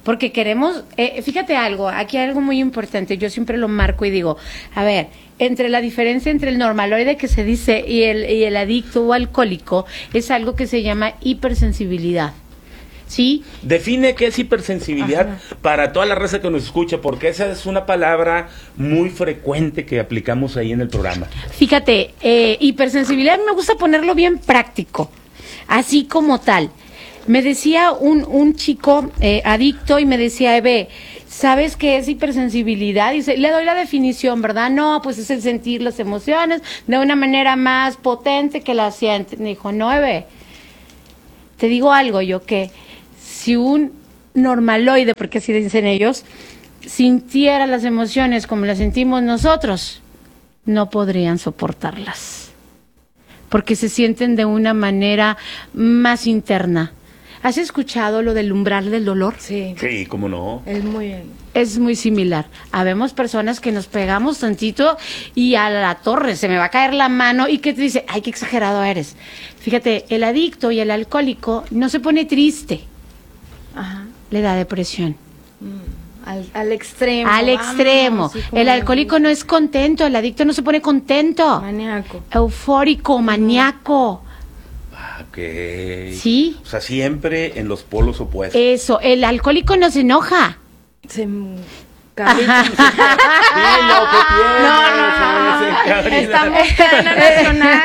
porque queremos, eh, fíjate algo, aquí hay algo muy importante, yo siempre lo marco y digo, a ver, entre la diferencia entre el normaloide que se dice y el, y el adicto o alcohólico es algo que se llama hipersensibilidad. ¿Sí? Define qué es hipersensibilidad. Ajá. Para toda la raza que nos escucha, porque esa es una palabra muy frecuente que aplicamos ahí en el programa. Fíjate, eh, hipersensibilidad me gusta ponerlo bien práctico, así como tal. Me decía un, un chico eh, adicto y me decía, Eve, ¿sabes qué es hipersensibilidad? Dice, le doy la definición, ¿verdad? No, pues es el sentir las emociones de una manera más potente que la siente. Me dijo, no, Eve, te digo algo, yo que si un normaloide, porque así dicen ellos, sintiera las emociones como las sentimos nosotros, no podrían soportarlas, porque se sienten de una manera más interna. ¿Has escuchado lo del umbral del dolor? Sí. Sí, cómo no. Es muy... Es muy similar. Habemos personas que nos pegamos tantito y a la torre se me va a caer la mano y que te dice, ay, qué exagerado eres. Fíjate, el adicto y el alcohólico no se pone triste. Ajá. Le da depresión. Mm, al, al extremo. Al extremo. Vamos, sí, el alcohólico no es contento, el adicto no se pone contento. Maníaco. Eufórico, maníaco. Ok. Sí. O sea, siempre en los polos opuestos. Eso, el alcohólico no se enoja. Se... Ajá. Dilo, ¿qué tienes? No, no, no. Estamos cadena nacional.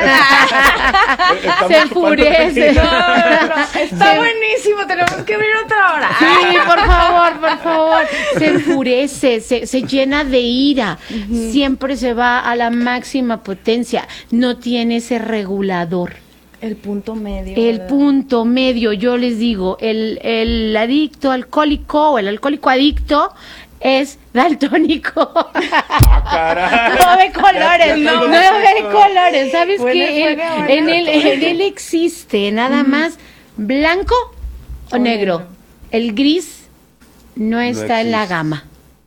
Se enfurece. No, no, no. Está buenísimo. Tenemos que abrir otra hora. Sí, por favor, por favor. Se enfurece, se, se llena de ira. Uh-huh. Siempre se va a la máxima potencia. No tiene ese regulador. El punto medio. El ¿verdad? punto medio, yo les digo, el, el adicto alcohólico o el alcohólico adicto es daltónico. Ah, no ve colores, no, no ve colores. ¿Sabes Buena, qué? Él, buena, buena. en, él, en él existe nada Mm. más blanco o, O negro. negro. El gris no está No en la existe. gama.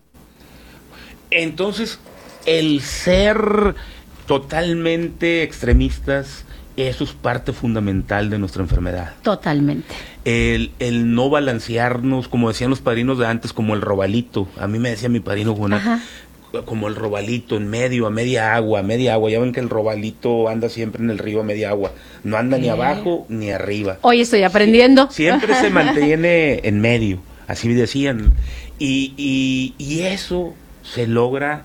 Entonces, el ser totalmente extremistas, eso es parte fundamental de nuestra enfermedad. Totalmente. El, el no balancearnos, como decían los padrinos de antes, como el robalito. A mí me decía mi padrino Juan, Ajá. como el robalito, en medio, a media agua, a media agua. Ya ven que el robalito anda siempre en el río a media agua. No anda ni ¿Qué? abajo ni arriba. Hoy estoy aprendiendo. Siempre se mantiene en medio, así me decían. Y, y, y eso se logra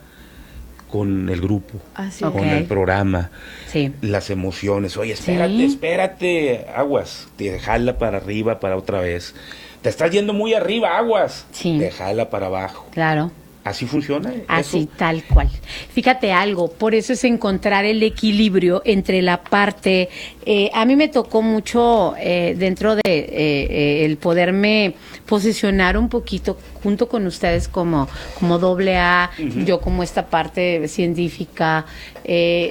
con el grupo, Así con es. el programa, Sí. las emociones. Oye, espérate, Sí. espérate, aguas, te jala para arriba, para otra vez. Te estás yendo muy arriba, aguas, Sí. te jala para abajo. Claro. ¿Así funciona? Así, eso? tal cual. Fíjate algo, por eso es encontrar el equilibrio entre la parte, eh, a mí me tocó mucho eh, dentro de eh, eh, el poderme posicionar un poquito junto con ustedes como, como doble A, Ujú. yo como esta parte científica, eh,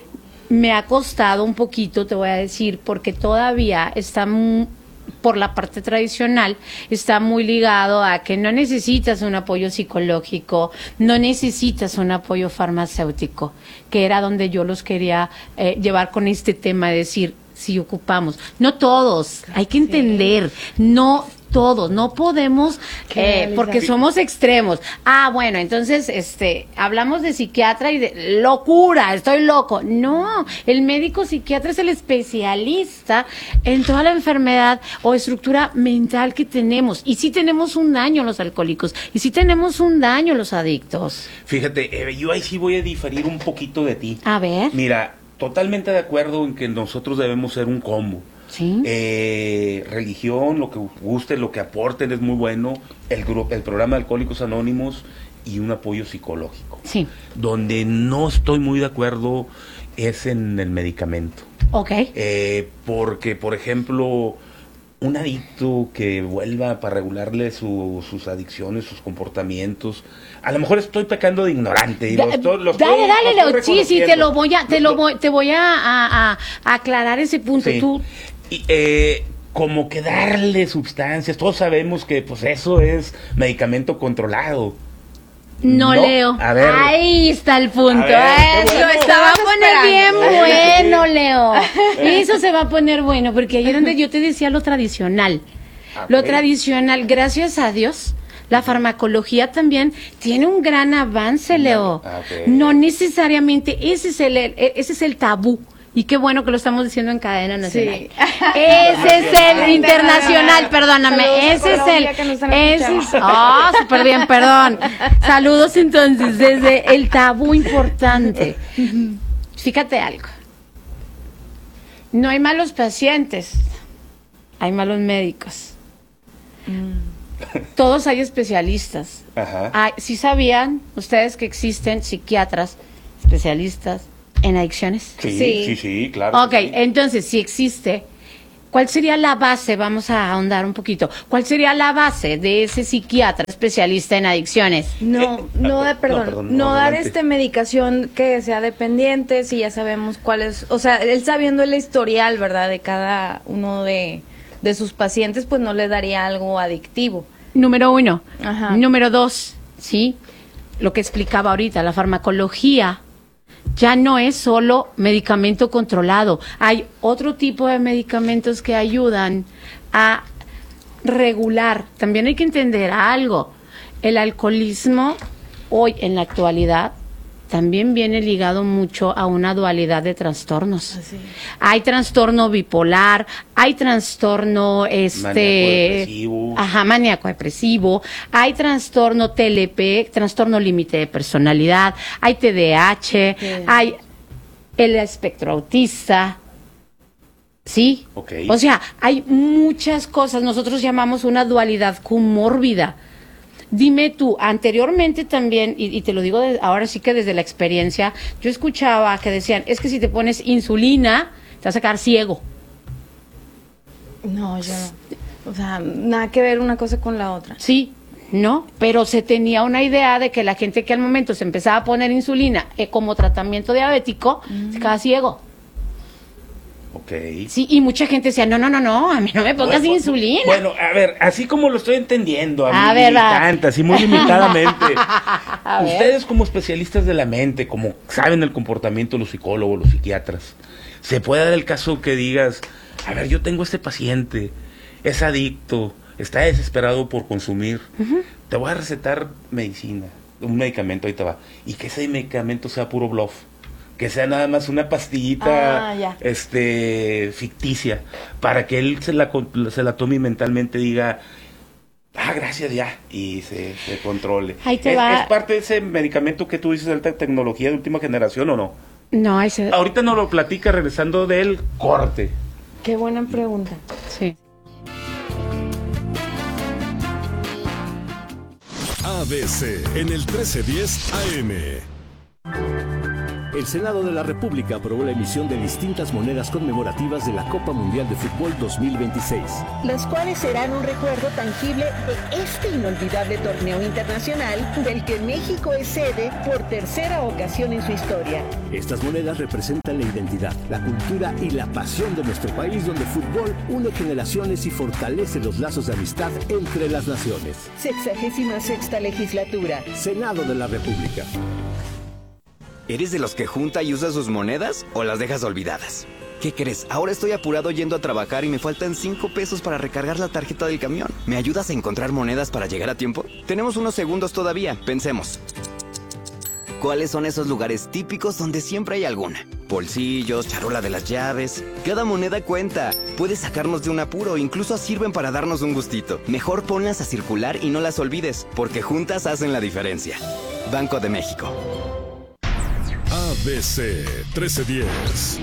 me ha costado un poquito, te voy a decir, porque todavía está muy por la parte tradicional, está muy ligado a que no necesitas un apoyo psicológico, no necesitas un apoyo farmacéutico, que era donde yo los quería eh, llevar con este tema, de decir, si ocupamos, no todos, hay que entender, no todos, no podemos, eh, porque somos extremos. Ah, bueno, entonces, este, hablamos de psiquiatra y de locura, estoy loco. No, el médico psiquiatra es el especialista en toda la enfermedad o estructura mental que tenemos. Y sí tenemos un daño los alcohólicos, y sí tenemos un daño los adictos. Fíjate, eh, yo ahí sí voy a diferir un poquito de ti. A ver. Mira, totalmente de acuerdo en que nosotros debemos ser un combo. Sí. Eh, religión, lo que guste, lo que aporten es muy bueno. El grupo, el programa de Alcohólicos Anónimos y un apoyo psicológico. Sí. Donde no estoy muy de acuerdo es en el medicamento. Ok. Eh, porque, por ejemplo, un adicto que vuelva para regularle su, sus adicciones, sus comportamientos. A lo mejor estoy pecando de ignorante. Y Da- lo estoy- lo dale, estoy- dale, lo estoy Leo, sí, sí, te reconociendo. lo voy a, te lo voy, te voy a, a- a- a aclarar ese punto. Sí. Tú, Y, eh, como que darle sustancias, todos sabemos que pues eso es medicamento controlado. no, No, Leo. a ver. Ahí está el punto. A ver, qué Eso, bueno. se va a poner bien esperando. bueno, Leo. Eso se va a poner bueno, porque ahí es donde yo te decía lo tradicional. Lo Ok. tradicional, gracias a Dios, La farmacología también tiene un gran avance, Leo. Ah, okay. No necesariamente, ese es el, ese es el tabú. Y qué bueno que lo estamos diciendo en cadena nacional. Sí. Ese es el internacional, perdóname. Ese es el. Ese es, oh, súper bien, perdón. Saludos entonces desde el tabú importante. Fíjate algo. No hay malos pacientes, hay malos médicos. Mm. Todos hay especialistas. Ajá. Hay, ¿sí sabían ustedes que existen psiquiatras especialistas en adicciones? Sí, sí, sí, sí, claro. Ok, sí. entonces, si existe, ¿cuál sería la base? Vamos a ahondar un poquito. ¿Cuál sería la base de ese psiquiatra especialista en adicciones? No, no, de, perdón, no, perdón, no no, dar adelante. este medicación que sea dependiente, si ya sabemos cuál es, o sea, él sabiendo el historial, ¿verdad?, de cada uno de, de sus pacientes, pues no le daría algo adictivo. Número uno. Ajá. Número dos, ¿sí? Lo que explicaba ahorita, la farmacología ya no es solo medicamento controlado. Hay otro tipo de medicamentos que ayudan a regular. También hay que entender algo. El alcoholismo hoy en la actualidad también viene ligado mucho a una dualidad de trastornos. Así. Hay trastorno bipolar, hay trastorno este Maníaco-depresivo. ajá, maníaco depresivo, hay trastorno T L P, trastorno límite de personalidad, hay T D A H, Sí. hay el espectro autista. ¿Sí? Ok. O sea, hay muchas cosas. Nosotros llamamos una dualidad comórbida. Dime tú, anteriormente también, y, y te lo digo de, ahora sí que desde la experiencia, yo escuchaba que decían, es que si te pones insulina, te vas a quedar ciego. No, yo no. O sea, nada que ver una cosa con la otra. Sí, no, pero se tenía una idea de que la gente que al momento se empezaba a poner insulina eh, como tratamiento diabético, mm. se quedaba ciego. Ok. Sí, y mucha gente decía, no, no, no, no, a mí no me pongas Bueno, insulina. Bueno, a ver, así como lo estoy entendiendo, a, A mí ver, va. limitante, así muy limitadamente. A ver. Ustedes como especialistas de la mente, como saben el comportamiento de los psicólogos, los psiquiatras, ¿se puede dar el caso que digas, a ver, yo tengo este paciente, es adicto, está desesperado por consumir, uh-huh. te voy a recetar medicina, un medicamento, ahí te va, y que ese medicamento sea puro bluff? Que sea nada más una pastillita ah, este ficticia, para que él se la, se la tome y mentalmente diga, ah, gracias, ya, y se, se controle. Ahí te ¿Es, va. ¿Es parte de ese medicamento que tú dices de alta tecnología de última generación o no? No, ese... Ahorita nos lo platica regresando del corte. Qué buena pregunta. Sí. A B C en el trece diez A M. El Senado de la República aprobó la emisión de distintas monedas conmemorativas de la Copa Mundial de Fútbol dos mil veintiséis. Las cuales serán un recuerdo tangible de este inolvidable torneo internacional del que México es sede por tercera ocasión en su historia. Estas monedas representan la identidad, la cultura y la pasión de nuestro país, donde el fútbol une generaciones y fortalece los lazos de amistad entre las naciones. Sexagésima sexta legislatura. Senado de la República. ¿Eres de los que junta y usa sus monedas o las dejas olvidadas? ¿Qué crees? Ahora estoy apurado yendo a trabajar y me faltan cinco pesos para recargar la tarjeta del camión. ¿Me ayudas a encontrar monedas para llegar a tiempo? Tenemos unos segundos todavía. Pensemos. ¿Cuáles son esos lugares típicos donde siempre hay alguna? Bolsillos, charola de las llaves. Cada moneda cuenta. Puede sacarnos de un apuro, incluso sirven para darnos un gustito. Mejor ponlas a circular y no las olvides, porque juntas hacen la diferencia. Banco de México. A B C trece diez.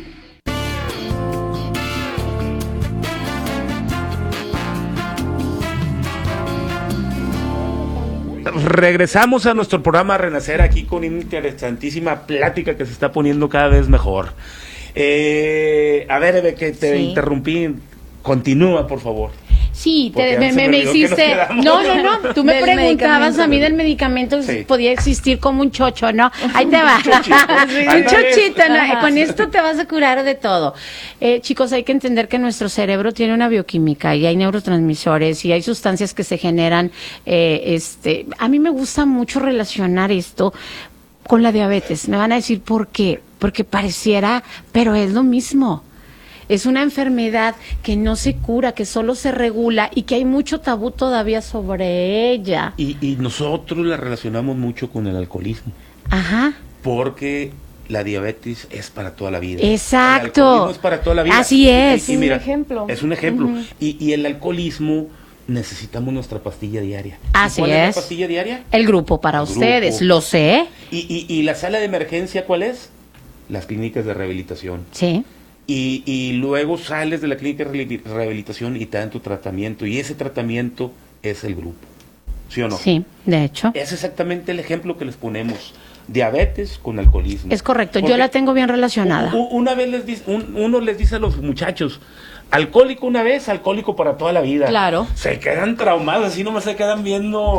Regresamos a nuestro programa Renacer aquí con una interesantísima plática que se está poniendo cada vez mejor. Eh, a ver, Eve, que te Sí. interrumpí. Continúa, por favor. Sí, Porque te, ya me, se me, me me olvidó que hiciste... nos quedamos. No, no, no, tú me Del preguntabas medicamento. a mí del medicamento Sí. si podía existir como un chocho, ¿no? Ahí te va. chochito. un Ándale. chochito, ¿no? Ajá. Con esto te vas a curar de todo. Eh, chicos, hay que entender que nuestro cerebro tiene una bioquímica y hay neurotransmisores y hay sustancias que se generan. Eh, este, a mí me gusta mucho relacionar esto con la diabetes. Me van a decir por qué. Porque pareciera, pero es lo mismo. es una enfermedad que no se cura, que solo se regula y que hay mucho tabú todavía sobre ella. Y, y nosotros la relacionamos mucho con el alcoholismo. Ajá. Porque la diabetes es para toda la vida. Exacto. El alcoholismo es para toda la vida. Así es. Y, y mira, un ejemplo. Es un ejemplo. Ujú. y, y el alcoholismo necesitamos nuestra pastilla diaria. Así ¿Y cuál es. es la pastilla diaria? El grupo para El ustedes, grupo. lo sé. Y, y, y la sala de emergencia, ¿cuál es? Las clínicas de rehabilitación. Sí. Y, y luego sales de la clínica de rehabil- rehabilitación y te dan tu tratamiento. Y ese tratamiento es el grupo. ¿Sí o no? Sí, de hecho. Es exactamente el ejemplo que les ponemos. Diabetes con alcoholismo. Es correcto, Porque yo la tengo bien relacionada. u- Una vez les dice, un- uno les dice a los muchachos, alcohólico una vez, alcohólico para toda la vida. Claro. Se quedan traumados, así nomás se quedan viendo